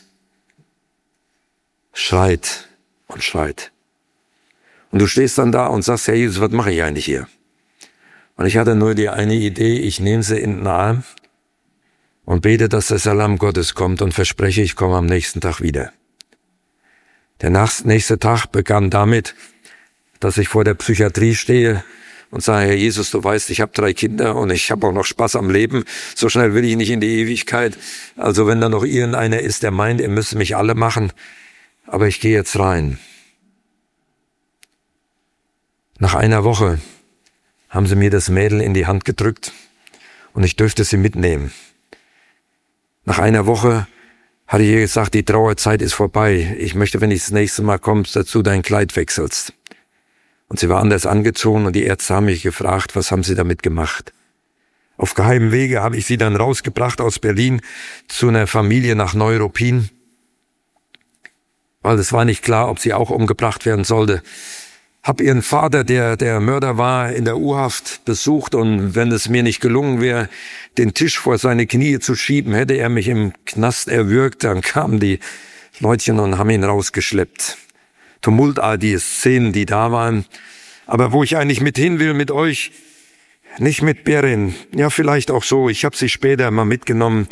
schreit und schreit. Und du stehst dann da und sagst, Herr Jesus, was mache ich eigentlich hier? Und ich hatte nur die eine Idee, ich nehme sie in den Arm und bete, dass der Salam Gottes kommt und verspreche, ich komme am nächsten Tag wieder. Der nächste Tag begann damit, dass ich vor der Psychiatrie stehe und sage, Herr Jesus, du weißt, ich habe 3 Kinder und ich habe auch noch Spaß am Leben. So schnell will ich nicht in die Ewigkeit. Also wenn da noch irgendeiner ist, der meint, er müsse mich alle machen, aber ich gehe jetzt rein. Nach einer Woche haben sie mir das Mädel in die Hand gedrückt und ich dürfte sie mitnehmen. Nach einer Woche hatte ich ihr gesagt, die Trauerzeit ist vorbei. Ich möchte, wenn ich das nächste Mal kommst, dazu dein Kleid wechselst. Und sie war anders angezogen und die Ärzte haben mich gefragt, was haben sie damit gemacht? Auf geheimem Wege habe ich sie dann rausgebracht aus Berlin zu einer Familie nach Neuruppin, weil es war nicht klar, ob sie auch umgebracht werden sollte. Hab ihren Vater, der Mörder war, in der U-Haft besucht und wenn es mir nicht gelungen wäre, den Tisch vor seine Knie zu schieben, hätte er mich im Knast erwürgt. Dann kamen die Leutchen und haben ihn rausgeschleppt. Tumultartige Szenen, die da waren. Aber wo ich eigentlich mit hin will mit euch, nicht mit Berin, ja vielleicht auch so, ich habe sie später mal mitgenommen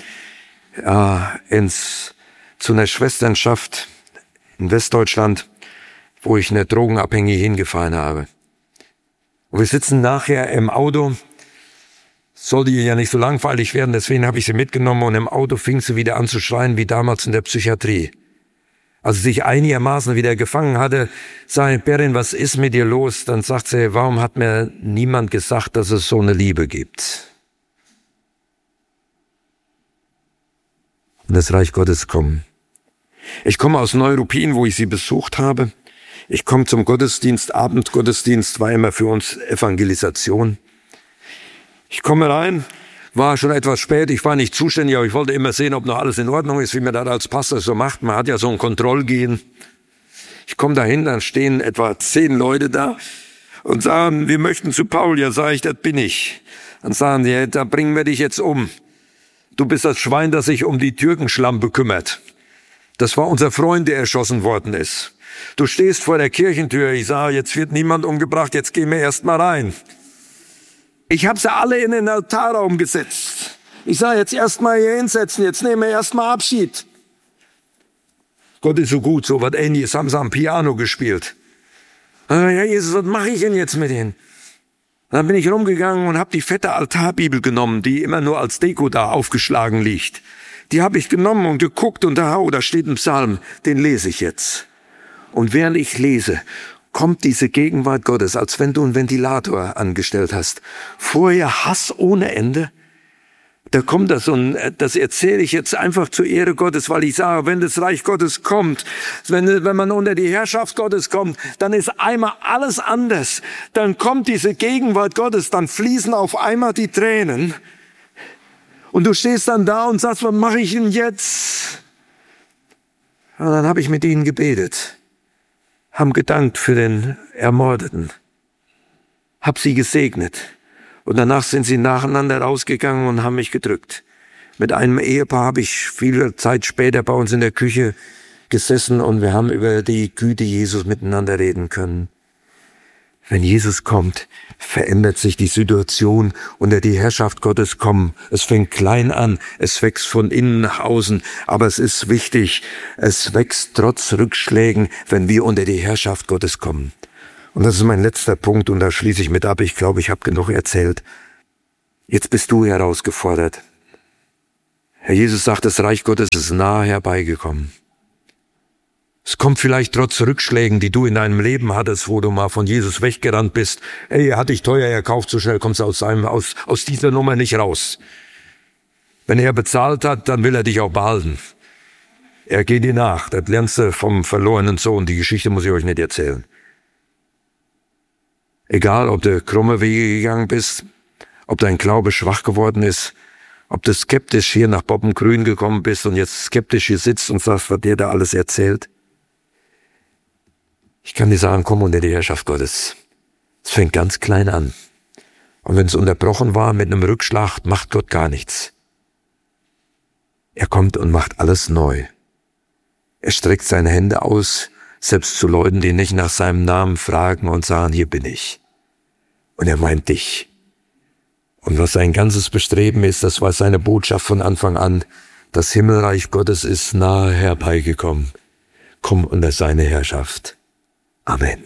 zu einer Schwesternschaft in Westdeutschland, wo ich eine Drogenabhängige hingefahren habe. Und wir sitzen nachher im Auto, sollte ihr ja nicht so langweilig werden, deswegen habe ich sie mitgenommen und im Auto fing sie wieder an zu schreien, wie damals in der Psychiatrie. Als sie sich einigermaßen wieder gefangen hatte, sage ich, Berin, was ist mit dir los? Dann sagt sie, warum hat mir niemand gesagt, dass es so eine Liebe gibt? Und das Reich Gottes kommt. Ich komme aus Neuruppin, wo ich sie besucht habe. Ich komme zum Gottesdienst, Abendgottesdienst war immer für uns Evangelisation. Ich komme rein, war schon etwas spät, ich war nicht zuständig, aber ich wollte immer sehen, ob noch alles in Ordnung ist, wie man das als Pastor so macht. Man hat ja so ein Kontrollgehen. Ich komme dahin, dann stehen etwa 10 Leute da und sagen, wir möchten zu Paul. Ja, sage ich, das bin ich. Dann sagen die, da bringen wir dich jetzt um. Du bist das Schwein, das sich um die Türkenschlampe kümmert. Das war unser Freund, der erschossen worden ist. Du stehst vor der Kirchentür, ich sage, jetzt wird niemand umgebracht, jetzt gehen wir erst mal rein. Ich habe sie alle in den Altarraum gesetzt. Ich sage, jetzt erst mal hier hinsetzen, jetzt nehmen wir erst mal Abschied. Gott ist so gut, so was Ähnliches haben sie am Piano gespielt. Ja, Jesus, was mache ich denn jetzt mit denen? Dann bin ich rumgegangen und habe die fette Altarbibel genommen, die immer nur als Deko da aufgeschlagen liegt. Die habe ich genommen und geguckt und da steht ein Psalm, den lese ich jetzt. Und während ich lese, kommt diese Gegenwart Gottes, als wenn du einen Ventilator angestellt hast. Vorher Hass ohne Ende. Da kommt das und das erzähle ich jetzt einfach zur Ehre Gottes, weil ich sage, wenn das Reich Gottes kommt, wenn man unter die Herrschaft Gottes kommt, dann ist einmal alles anders. Dann kommt diese Gegenwart Gottes, dann fließen auf einmal die Tränen. Und du stehst dann da und sagst, was mache ich denn jetzt? Und dann habe ich mit ihnen gebetet. Haben gedankt für den Ermordeten, hab sie gesegnet und danach sind sie nacheinander rausgegangen und haben mich gedrückt. Mit einem Ehepaar habe ich viele Zeit später bei uns in der Küche gesessen und wir haben über die Güte Jesus miteinander reden können. Wenn Jesus kommt, verändert sich die Situation, unter die Herrschaft Gottes kommen. Es fängt klein an, es wächst von innen nach außen, aber es ist wichtig, es wächst trotz Rückschlägen, wenn wir unter die Herrschaft Gottes kommen. Und das ist mein letzter Punkt und da schließe ich mit ab. Ich glaube, ich habe genug erzählt. Jetzt bist du herausgefordert. Herr Jesus sagt, das Reich Gottes ist nahe herbeigekommen. Es kommt vielleicht trotz Rückschlägen, die du in deinem Leben hattest, wo du mal von Jesus weggerannt bist. Ey, er hat dich teuer erkauft, so schnell kommst du aus dieser Nummer nicht raus. Wenn er bezahlt hat, dann will er dich auch behalten. Er geht dir nach. Das lernst du vom verlorenen Sohn. Die Geschichte muss ich euch nicht erzählen. Egal, ob du krumme Wege gegangen bist, ob dein Glaube schwach geworden ist, ob du skeptisch hier nach Boppengrün gekommen bist und jetzt skeptisch hier sitzt und sagst, was dir da alles erzählt. Ich kann dir sagen, komm unter die Herrschaft Gottes. Es fängt ganz klein an. Und wenn es unterbrochen war mit einem Rückschlag, macht Gott gar nichts. Er kommt und macht alles neu. Er streckt seine Hände aus, selbst zu Leuten, die nicht nach seinem Namen fragen und sagen, hier bin ich. Und er meint dich. Und was sein ganzes Bestreben ist, das war seine Botschaft von Anfang an, das Himmelreich Gottes ist nahe herbeigekommen. Komm unter seine Herrschaft. Amen.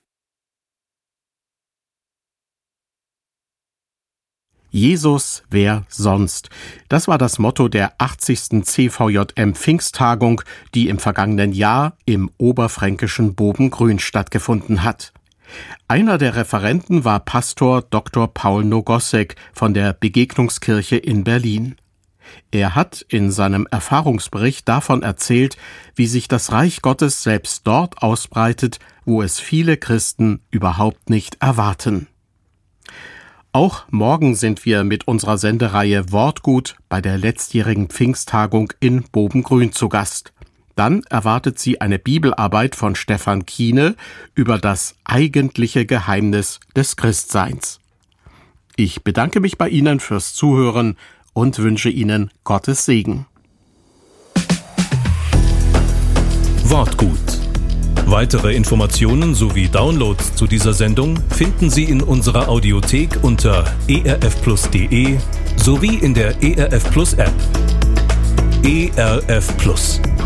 Jesus, wer sonst? Das war das Motto der 80. CVJM Pfingsttagung, die im vergangenen Jahr im oberfränkischen Boppengrün stattgefunden hat. Einer der Referenten war Pastor Dr. Paul Nogossek von der Begegnungskirche in Berlin. Er hat in seinem Erfahrungsbericht davon erzählt, wie sich das Reich Gottes selbst dort ausbreitet, wo es viele Christen überhaupt nicht erwarten. Auch morgen sind wir mit unserer Sendereihe Wortgut bei der letztjährigen Pfingsttagung in Boppengrün zu Gast. Dann erwartet Sie eine Bibelarbeit von Stefan Kiene über das eigentliche Geheimnis des Christseins. Ich bedanke mich bei Ihnen fürs Zuhören und wünsche Ihnen Gottes Segen. Wortgut. Weitere Informationen sowie Downloads zu dieser Sendung finden Sie in unserer Audiothek unter erfplus.de sowie in der ERF Plus App. ERF Plus.